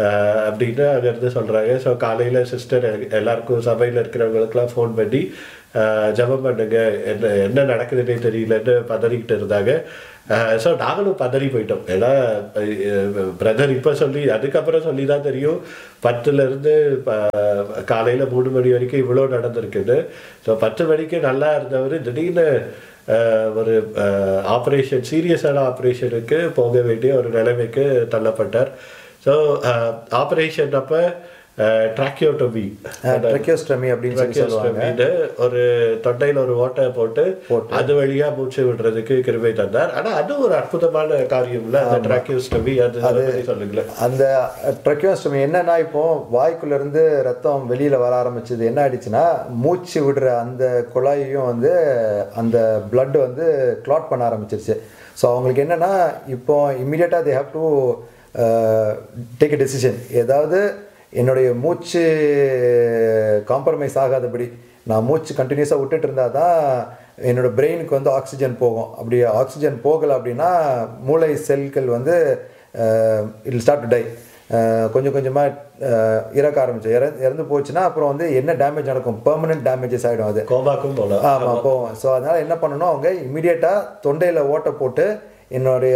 அப்படின்னு அங்கேருந்து சொல்கிறாங்க. ஸோ காலையில் சிஸ்டர் எல்லாருக்கும் சபையில் இருக்கிறவங்களுக்கெல்லாம் ஃபோன் பண்ணி ஜபம் பண்ணுங்க, என்ன என்ன நடக்குதுன்னே தெரியலன்னு பதறிக்கிட்டு இருந்தாங்க. ஸோ நாங்களும் பதறி போயிட்டோம். ஏன்னா பிரதர் இப்போ சொல்லி அதுக்கப்புறம் சொல்லி தான் தெரியும் பத்துலேருந்து காலையில் மூணு மணி வரைக்கும் இவ்வளோ நடந்திருக்குது. ஸோ பத்து மணிக்கு நல்லா இருந்தவர் திடீர்னு ஒரு ஆப்ரேஷன், சீரியஸான ஆப்ரேஷனுக்கு போக வேண்டிய ஒரு நிலைமைக்கு தள்ளப்பட்டார். ஸோ ஆப்ரேஷன் அப்போ ட்ராக்கியோட்டோமி ட்ராக்கியோஸ்டமி அப்படின்னு சொல்லி சொல்லுவாங்க. ஒரு தொண்டையில் ஒரு ஓட்டை போட்டு அது வழியா மூச்சு விடுறதுக்கு கிருபை தந்தார். ஆனா அது ஒரு அற்புதமான காரியம் இல்ல அந்த ட்ராக்கியோஸ்டமி. அது சொல்லுங்களேன். அந்த ட்ராக்கியோஸ்டமி என்னன்னா, இப்போ வாய்க்குள்ள இருந்து ரத்தம் வெளியில வர ஆரம்பிச்சது என்ன ஆயிடுச்சுன்னா, மூச்சு விடுற அந்த குழாயையும் வந்து அந்த பிளட் வந்து கிளாட் பண்ண ஆரம்பிச்சிருச்சு. ஸோ அவங்களுக்கு என்னன்னா, இப்போ இம்மிடியட்டா they have to take a decision. ஏதாவது என்னுடைய மூச்சு காம்ப்ரமைஸ் ஆகாதபடி நான் மூச்சு கண்டினியூஸாக விட்டுட்டு இருந்தால் தான் என்னோடய பிரெயினுக்கு வந்து ஆக்சிஜன் போகும். அப்படி ஆக்சிஜன் போகலை அப்படின்னா மூளை செல்கள் வந்து இல் ஸ்டார்ட் டு டை. கொஞ்சம் கொஞ்சமாக இறக்க ஆரம்பிச்சு இற இறந்து போச்சுன்னா அப்புறம் வந்து என்ன டேமேஜ் நடக்கும், பெர்மனன்ட் டேமேஜஸ் ஆகிடும். அது கோபாக்கும் போகலாம். ஆமாம் போகும். ஸோ அதனால் என்ன பண்ணணும், அவங்க இம்மிடியேட்டாக தொண்டையில் ஓட்டை போட்டு என்னுடைய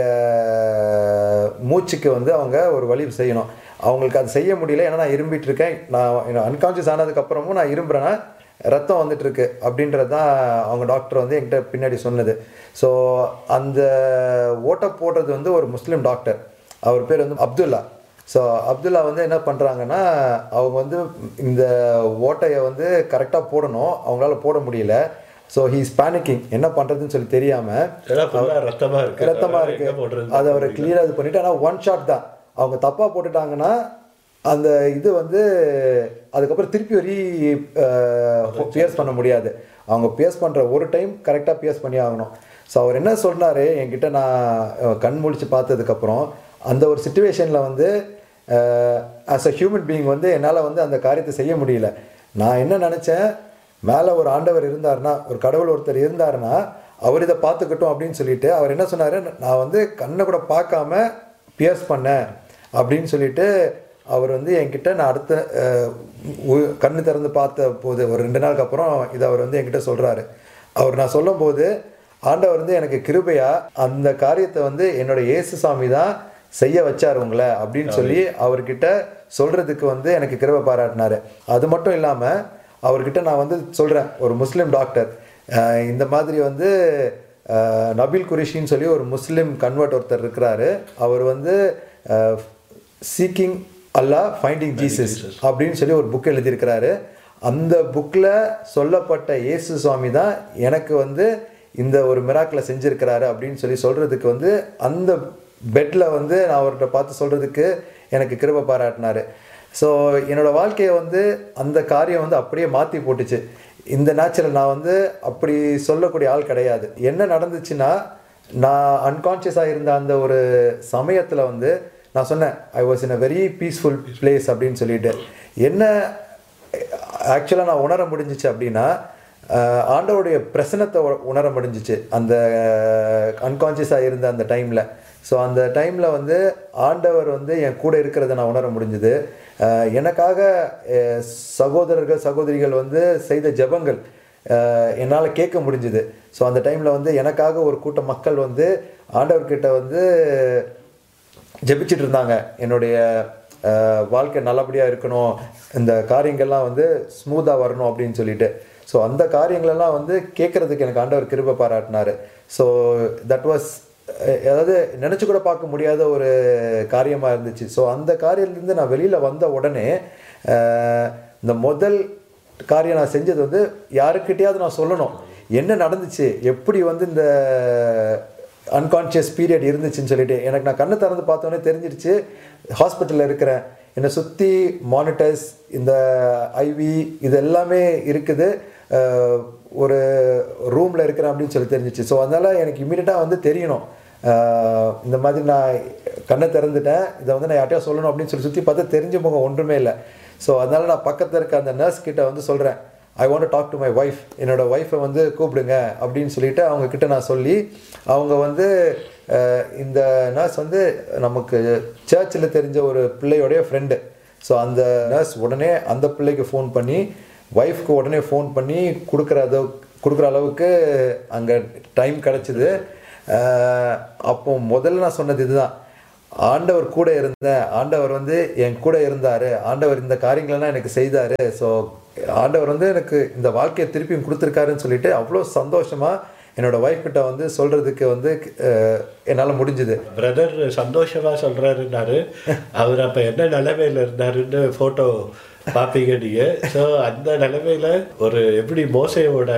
மூச்சுக்கு வந்து அவங்க ஒரு வழி செய்யணும். அவங்களுக்கு அது செய்ய முடியல, ஏன்னா நான் இரும்பிட்டு இருக்கேன், நான் அன்கான்ஷியஸ் ஆனதுக்கப்புறமும் நான் இரும்புறேன்னா ரத்தம் வந்துட்டுருக்கு அப்படின்றது தான் அவங்க டாக்டர் வந்து என்கிட்ட பின்னாடி சொன்னது. ஸோ அந்த ஓட்டை போடுறது வந்து ஒரு முஸ்லீம் டாக்டர், அவர் பேர் வந்து அப்துல்லா. ஸோ அப்துல்லா வந்து என்ன பண்ணுறாங்கன்னா, அவங்க வந்து இந்த ஓட்டையை வந்து கரெக்டாக போடணும், அவங்களால போட முடியல. ஸோ ஹீஸ் பேனிக்கிங், என்ன பண்ணுறதுன்னு சொல்லி தெரியாமல் ரத்தமாக இருக்குது ரத்தமாக இருக்குது அதை அவரை கிளியராக இது பண்ணிவிட்டு, ஆனால் ஒன் ஷாட் தான். அவங்க தப்பாக போட்டுட்டாங்கன்னா அந்த இது வந்து அதுக்கப்புறம் திருப்பி ரீ பியர்ஸ் பண்ண முடியாது. அவங்க பியர்ஸ் பண்ணுற ஒரு டைம் கரெக்டாக பியர்ஸ் பண்ணி ஆகணும். ஸோ அவர் என்ன சொன்னார் என்கிட்ட, நான் கண் முழிச்சு பார்த்ததுக்கப்புறம் அந்த ஒரு சுச்சுவேஷனில் வந்து ஆஸ் அ ஹியூமன் பீயிங் வந்து என்னால் வந்து அந்த காரியத்தை செய்ய முடியல. நான் என்ன நினச்சேன், மேலே ஒரு ஆண்டவர் இருந்தாருன்னா, ஒரு கடவுள் ஒருத்தர் இருந்தாருன்னா அவர் இதை பார்த்துக்கட்டும் அப்படின்னு சொல்லிட்டு அவர் என்ன சொன்னார், நான் வந்து கண்ணை கூட பார்க்காம பியர்ஸ் பண்ணேன் அப்படின்னு சொல்லிட்டு அவர் வந்து என்கிட்ட, நான் அடுத்த கண்ணு திறந்து பார்த்த போது ஒரு ரெண்டு நாளுக்கு அப்புறம் இதை அவர் வந்து என்கிட்ட சொல்கிறாரு. அவர் நான் சொல்லும் போது ஆண்டவர் வந்து எனக்கு கிருபையா அந்த காரியத்தை வந்து என்னோட இயேசு சாமி தான் செய்ய வச்சார் உங்களை அப்படின்னு சொல்லி அவர்கிட்ட சொல்கிறதுக்கு வந்து எனக்கு கிருபை பாராட்டினார். அது மட்டும் இல்லாமல் அவர்கிட்ட நான் வந்து சொல்கிறேன், ஒரு முஸ்லீம் டாக்டர் இந்த மாதிரி வந்து நபீல் குரேஷின்னு சொல்லி ஒரு முஸ்லீம் கன்வெர்ட் ஒருத்தர் இருக்கிறாரு, அவர் வந்து சீக்கிங் அல்லாஹ் ஃபைண்டிங் ஜீசஸ் அப்படின்னு சொல்லி ஒரு புக் எழுதியிருக்கிறாரு. அந்த புக்கில் சொல்லப்பட்ட இயேசு சுவாமி தான் எனக்கு வந்து இந்த ஒரு மிராக்கிளை செஞ்சுருக்கிறாரு அப்படின்னு சொல்லி சொல்கிறதுக்கு வந்து அந்த பெட்டில் வந்து நான் அவர்கிட்ட பார்த்து சொல்கிறதுக்கு எனக்கு கிருபை பாராட்டினார். ஸோ என்னோடய வாழ்க்கையை வந்து அந்த காரியம் வந்து அப்படியே மாற்றி போட்டுச்சு. இந்த நேச்சுரல் நான் வந்து அப்படி சொல்லக்கூடிய ஆள் கிடையாது. என்ன நடந்துச்சுன்னா, நான் அன்கான்ஷியஸாக இருந்த அந்த ஒரு சமயத்தில் வந்து நான் சொன்னேன், I was in a very peaceful place அப்படின்னு சொல்லிட்டு. என்ன ஆக்சுவலாக நான் உணர முடிஞ்சிச்சு அப்படின்னா, ஆண்டவருடைய பிரசனத்தை உணர முடிஞ்சிச்சு அந்த அன்கான்ஷியஸாக இருந்த அந்த டைமில். ஸோ அந்த டைமில் வந்து ஆண்டவர் வந்து என் கூட இருக்கிறத நான் உணர முடிஞ்சுது. எனக்காக சகோதரர்கள் சகோதரிகள் வந்து செய்த ஜெபங்கள் என்னால் கேட்க முடிஞ்சுது. ஸோ அந்த டைமில் வந்து எனக்காக ஒரு கூட்ட மக்கள் வந்து ஆண்டவர்கிட்ட வந்து ஜெபிச்சுட்டு இருந்தாங்க, என்னுடைய வாழ்க்கை நல்லபடியாக இருக்கணும், இந்த காரியங்கள்லாம் வந்து ஸ்மூத்தாக வரணும் அப்படின்னு சொல்லிட்டு. ஸோ அந்த காரியங்களெல்லாம் வந்து கேட்குறதுக்கு எனக்கு ஆண்டவர் கிருபை பாராட்டினார். ஸோ தட் வாஸ் அதாவது நினச்சி கூட பார்க்க முடியாத ஒரு காரியமாக இருந்துச்சு. ஸோ அந்த காரியத்துலேருந்து நான் வெளியில் வந்த உடனே இந்த முதல் காரியம் நான் செஞ்சது வந்து யாருக்கிட்டையாவது நான் சொல்லணும் என்ன நடந்துச்சு, எப்படி வந்து இந்த அன்கான்ஷியஸ் பீரியட் இருந்துச்சுன்னு சொல்லிட்டு. எனக்கு நான் கண்ணை திறந்து பார்த்தோன்னே தெரிஞ்சிருச்சு, ஹாஸ்பிட்டலில் இருக்கிறேன், என்னை சுற்றி மானிட்டர்ஸ், இந்த ஐவி இது எல்லாமே இருக்குது, ஒரு ரூமில் இருக்கிறேன் அப்படின்னு சொல்லி தெரிஞ்சிச்சு. ஸோ அதனால் எனக்கு இம்மீடியட்டாக வந்து தெரியணும், இந்த மாதிரி நான் கண்ணை திறந்துட்டேன், இதை வந்து நான் யார்ட்டையா சொல்லணும் அப்படின்னு சொல்லி சுற்றி பார்த்தா தெரிஞ்ச முகம் ஒன்றுமே இல்லை. ஸோ அதனால் நான் பக்கத்தில் இருக்க அந்த நர்ஸ் கிட்ட வந்து சொல்கிறேன், I want to talk to my wife, என்னோடய ஒய்ஃபை வந்து கூப்பிடுங்க அப்படின்னு சொல்லிட்டு அவங்கக்கிட்ட நான் சொல்லி, அவங்க வந்து இந்த நர்ஸ் வந்து நமக்கு சர்ச்சில் தெரிஞ்ச ஒரு பிள்ளையோடைய ஃப்ரெண்டு. ஸோ அந்த நர்ஸ் உடனே அந்த பிள்ளைக்கு ஃபோன் பண்ணி ஒய்ஃப்க்கு உடனே ஃபோன் பண்ணி கொடுக்குற அளவு கொடுக்குற அளவுக்கு அங்கே டைம் கிடச்சிது. அப்போ முதல்ல நான் சொன்னது இதுதான், ஆண்டவர் கூட இருந்தேன், ஆண்டவர் வந்து என் கூட இருந்தார், ஆண்டவர் இந்த காரியங்களெல்லாம் எனக்கு செய்தார், ஸோ ஆண்டவர் வந்து எனக்கு இந்த வாழ்க்கையை திருப்பியும் கொடுத்துருக்காருன்னு சொல்லிட்டு அவ்வளோ சந்தோஷமாக என்னோடய ஒய்ஃப் கிட்ட வந்து சொல்கிறதுக்கு வந்து என்னால் முடிஞ்சுது. பிரதர் சந்தோஷமாக சொல்கிறாருன்னாரு, அவர் அப்போ என்ன நிலைமையில் இருந்தாருன்னு ஃபோட்டோ பார்ப்பீங்க நீங்கள். ஸோ அந்த நிலைமையில் ஒரு எப்படி மோசையோட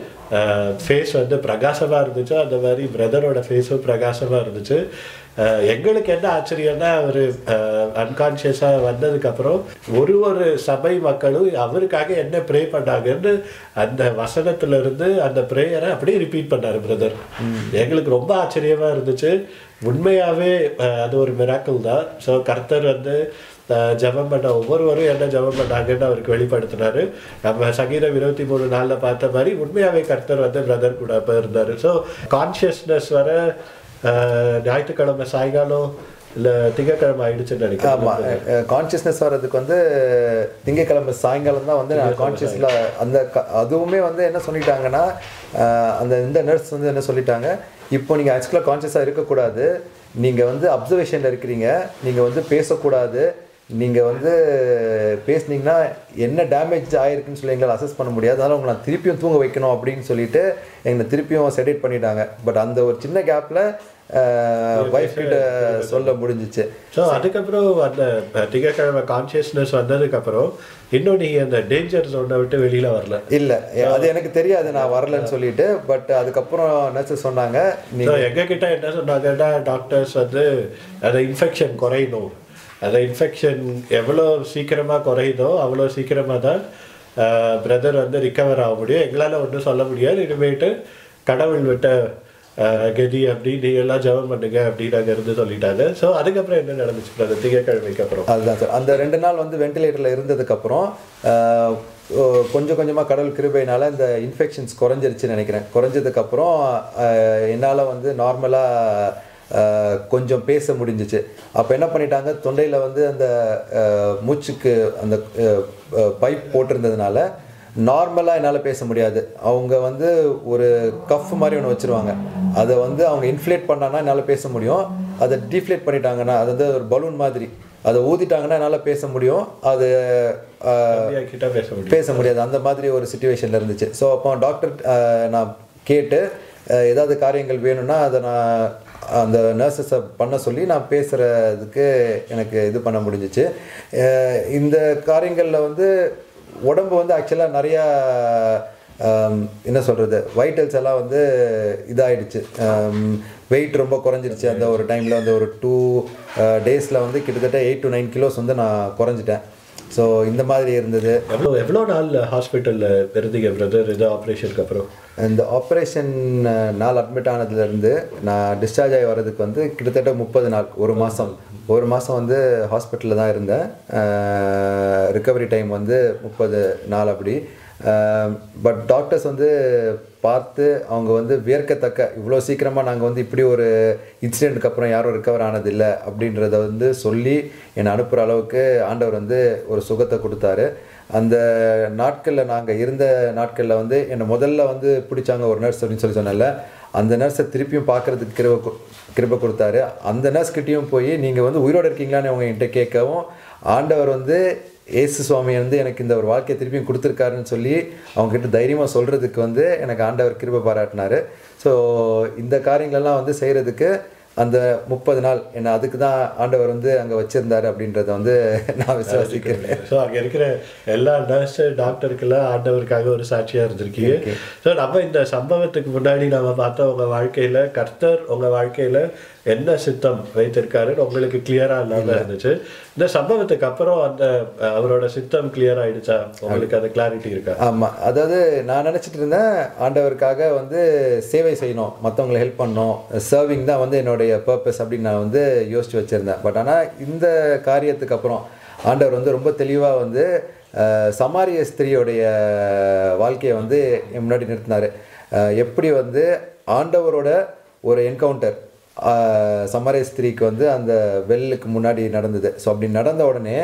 ஃபேஸ் வந்து பிரகாசமாக இருந்துச்சோ அந்த மாதிரி பிரதரோட ஃபேஸும் பிரகாசமாக இருந்துச்சு. எங்களுக்கு என்ன ஆச்சரியம்னா, அவர் அன்கான்ஷியஸாக வந்ததுக்கப்புறம் ஒரு ஒரு சபை மக்களும் அவருக்காக என்ன ப்ரே பண்ணாங்கன்னு அந்த வசனத்திலிருந்து அந்த ப்ரேயரை அப்படியே ரிப்பீட் பண்ணார் பிரதர். எங்களுக்கு ரொம்ப ஆச்சரியமாக இருந்துச்சு. உண்மையாகவே அது ஒரு மிராக்கிள் தான். ஸோ கர்த்தர் வந்து ஜபம் பண்ண ஒவ்வொருவரும் என்ன ஜபம் பண்ணாங்கன்னு அவருக்கு வெளிப்படுத்தினாரு. நம்ம சங்கீதம் இருபத்தி மூணு நாளில் பார்த்த மாதிரி உண்மையாகவே கர்த்தர் வந்து பிரதர் கூட அப்போ இருந்தார். ஸோ கான்ஷியஸ்னஸ் வர ஞாயிற்றுக்கிழமை சாயங்காலம் இல்லை திங்கக்கிழமை ஆயிடுச்சுன்னு நினைக்கிறேன். ஆமாம், கான்ஷியஸ்னஸ் வர்றதுக்கு வந்து திங்கக்கிழமை சாயங்காலம் தான் வந்து நான் கான்ஷியஸில் அந்த அதுவுமே வந்து என்ன சொல்லிட்டாங்கன்னா, அந்த இந்த நர்ஸ் வந்து என்ன சொல்லிட்டாங்க, இப்போ நீங்கள் ஆக்சுவலாக கான்ஷியஸாக இருக்கக்கூடாது, நீங்கள் வந்து அப்சர்வேஷனில் இருக்கிறீங்க, நீங்கள் வந்து பேசக்கூடாது, நீங்கள் வந்து பேசுனீங்கன்னா என்ன டேமேஜ் ஆகிருக்குன்னு சொல்லி எங்களால் அசஸ் பண்ண முடியாது, அதனால் உங்களை நான் திருப்பியும் தூங்க வைக்கணும் அப்படின்னு சொல்லிட்டு எங்களை திருப்பியும் செடேட் பண்ணிட்டாங்க. பட் அந்த ஒரு சின்ன கேப்பில் ஒய்ஃப் கிட்ட சொல்ல முடிஞ்சிச்சு. ஸோ அதுக்கப்புறம் அந்த திங்கக்கிழமை கான்ஷியஸ்னஸ் வந்ததுக்கப்புறம் இன்னும் நீங்கள் அந்த டேஞ்சர் ஜோனை விட்டு வெளியில் வரல? இல்லை, அது எனக்கு தெரியாது நான் வரலன்னு சொல்லிட்டு. பட் அதுக்கப்புறம் நர்ஸஸ் சொன்னாங்க, நீங்கள் எங்ககிட்ட என்ன சொன்னாங்கன்னா, டாக்டர்ஸ் வந்து அந்த இன்ஃபெக்ஷன் குறையணும், அந்த இன்ஃபெக்ஷன் எவ்வளோ சீக்கிரமாக குறையுதோ அவ்வளோ சீக்கிரமாக தான் பிரதர் வந்து ரிக்கவர் ஆக முடியும், எங்களால் ஒன்றும் சொல்ல முடியாது, இனிமேட்டு கடவுள் விட்ட கதி அப்படி நீங்கள் எல்லாம் ஜெபம் பண்ணுங்க அப்படின்னு அங்கே இருந்து சொல்லிட்டாங்க. ஸோ அதுக்கப்புறம் என்ன நடந்துச்சு பிரதர் திங்கக்கிழமைக்கு அப்புறம்? அதுதான் சார், அந்த ரெண்டு நாள் வந்து வெண்டிலேட்டரில் இருந்ததுக்கப்புறம் கொஞ்சம் கொஞ்சமாக கடவுள் கிருபையினால் இந்த இன்ஃபெக்ஷன்ஸ் குறைஞ்சிருச்சுன்னு நினைக்கிறேன். குறைஞ்சதுக்கப்புறம் என்னால் வந்து நார்மலாக கொஞ்சம் பேச முடிஞ்சிச்சு. அப்போ என்ன பண்ணிட்டாங்க, தொண்டையில் வந்து அந்த மூச்சுக்கு அந்த பைப் போட்டிருந்ததுனால நார்மலாக என்னால் பேச முடியாது. அவங்க வந்து ஒரு கஃப் மாதிரி ஒன்று வச்சுருவாங்க, அதை வந்து அவங்க இன்ஃப்ளேட் பண்ணாங்கன்னா என்னால் பேச முடியும், அதை டீஃப்ளேட் பண்ணிட்டாங்கன்னா அது வந்து ஒரு பலூன் மாதிரி அதை ஊதிட்டாங்கன்னா என்னால் பேச முடியும், அது பேச முடியாது, அந்த மாதிரி ஒரு சிச்சுவேஷனில் இருந்துச்சு. ஸோ அப்போ டாக்டர் நான் கேட்டு ஏதாவது காரியங்கள் வேணும்னா அதை நான் அந்த நர்சஸை பண்ண சொல்லி நான் பேசுகிறதுக்கு எனக்கு இது பண்ண முடிஞ்சிச்சு. இந்த காரியங்களில் வந்து உடம்பு வந்து ஆக்சுவலாக நிறையா என்ன சொல்கிறது, வைட்டல்ஸ் எல்லாம் வந்து இதாகிடுச்சு, வெயிட் ரொம்ப குறைஞ்சிருச்சு. அந்த ஒரு டைமில் வந்து ஒரு டூ டேஸில் வந்து கிட்டத்தட்ட எயிட் டு நைன் கிலோஸ் வந்து நான் குறைஞ்சிட்டேன். ஸோ இந்த மாதிரி இருந்தது. எவ்வளோ எவ்வளோ நாள் ஹாஸ்பிட்டலில் இருந்தீங்க பிரதர் இது ஆப்ரேஷனுக்கு அப்புறம்? இந்த ஆப்ரேஷன் நாள் அட்மிட் ஆனதுலேருந்து நான் டிஸ்சார்ஜ் ஆகி வர்றதுக்கு வந்து கிட்டத்தட்ட முப்பது நாள், ஒரு மாதம் ஒரு மாதம் வந்து ஹாஸ்பிட்டலில் தான் இருந்தேன். ரிக்கவரி டைம் வந்து முப்பது நாள் அப்படி. பட் டாக்டர்ஸ் வந்து பார்த்து அவங்க வந்து வியர்க்கத்தக்க, இவ்வளோ சீக்கிரமாக நாங்கள் வந்து இப்படி ஒரு இன்சிடெண்ட்டுக்கு அப்புறம் யாரும் ரிக்கவர் ஆனதில்லை அப்படின்றத வந்து சொல்லி என்னை அனுப்புகிற அளவுக்கு ஆண்டவர் வந்து ஒரு சுகத்தை கொடுத்தாரு. அந்த நாட்களில் நாங்கள் இருந்த நாட்களில் வந்து என்னை முதல்ல வந்து பிடிச்சாங்க ஒரு நர்ஸ் அப்படின்னு சொல்லி சொன்னால, அந்த நர்ஸை திருப்பியும் பார்க்குறதுக்கு கிருப கிருபை கொடுத்தாரு. அந்த நர்ஸ்கிட்டையும் போய் நீங்கள் வந்து உயிரோடு இருக்கீங்களான்னு அவங்க என்கிட்ட கேட்கவும், ஆண்டவர் வந்து ஏசு சுவாமி வந்து எனக்கு இந்த ஒரு வாழ்க்கையை திருப்பியும் கொடுத்துருக்காருன்னு சொல்லி அவங்ககிட்ட தைரியமாக சொல்கிறதுக்கு வந்து எனக்கு ஆண்டவர் கிருபை பாராட்டினார். ஸோ இந்த காரியங்களெல்லாம் வந்து செய்கிறதுக்கு அந்த முப்பது நாள் என்ன அதுக்கு தான் ஆண்டவர் வந்து அங்கே வச்சுருந்தாரு அப்படின்றத வந்து நான் விசுவாசிக்கிறேன். ஸோ அங்கே இருக்கிற எல்லா நர்ஸு டாக்டருக்கெல்லாம் ஆண்டவருக்காக ஒரு சாட்சியாக இருந்திருக்கீங்க. ஸோ நம்ம இந்த சம்பவத்துக்கு முன்னாடி நம்ம பார்த்தோம், உங்கள் வாழ்க்கையில் கர்த்தர் உங்கள் வாழ்க்கையில் என்ன சித்தம் வைத்திருக்காருன்னு உங்களுக்கு கிளியராக இல்லாமல் இருந்துச்சு. இந்த சம்பவத்துக்கு அப்புறம் அந்த அவரோட சித்தம் கிளியர் ஆகிடுச்சா உங்களுக்கு? அந்த கிளாரிட்டி இருக்கா? ஆமாம், அதாவது நான் நினச்சிட்டு இருந்தேன் ஆண்டவருக்காக வந்து சேவை செய்யணும், மற்றவங்களை ஹெல்ப் பண்ணணும், சர்விங் தான் வந்து என்னுடைய பர்பஸ் அப்படின்னு நான் வந்து யோசித்து வச்சுருந்தேன். பட் ஆனால் இந்த காரியத்துக்கு அப்புறம் ஆண்டவர் வந்து ரொம்ப தெளிவாக வந்து சமாரிய ஸ்திரீயோடைய வாழ்க்கையை வந்து முன்னாடி நிறுத்தினார். எப்படி வந்து ஆண்டவரோட ஒரு என்கவுண்டர் சமாரிய ஸ்திரீக்கு வந்து அந்த வெல்லுக்கு முன்னாடி நடந்தது. ஸோ அப்படி நடந்த உடனே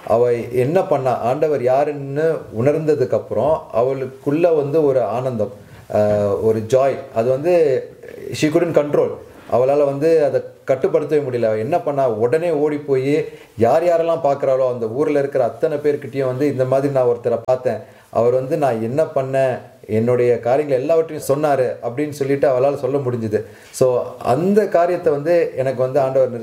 அவள் என்ன பண்ணா, ஆண்டவர் யாருன்னு உணர்ந்ததுக்கப்புறம் அவளுக்குள்ள வந்து ஒரு ஆனந்தம், ஒரு ஜாய், அது வந்து ஷீ குடன்ட் கண்ட்ரோல். அவளால் வந்து அதை கட்டுப்படுத்தவே முடியல. அவள் என்ன பண்ணா, உடனே ஓடி போய் யார் யாரெல்லாம் பார்க்குறாளோ அந்த ஊரில் இருக்கிற அத்தனை பேர்கிட்டையும் வந்து இந்த மாதிரி நான் ஒருத்தரை பார்த்தேன், அவர் வந்து நான் என்ன பண்ணேன், என்னுடைய காரியங்கள் எல்லாவற்றையும் சொன்னார் அப்படின்னு சொல்லிட்டு அவளால் சொல்ல முடிஞ்சுது. ஸோ அந்த காரியத்தை வந்து எனக்கு வந்து ஆண்டவர்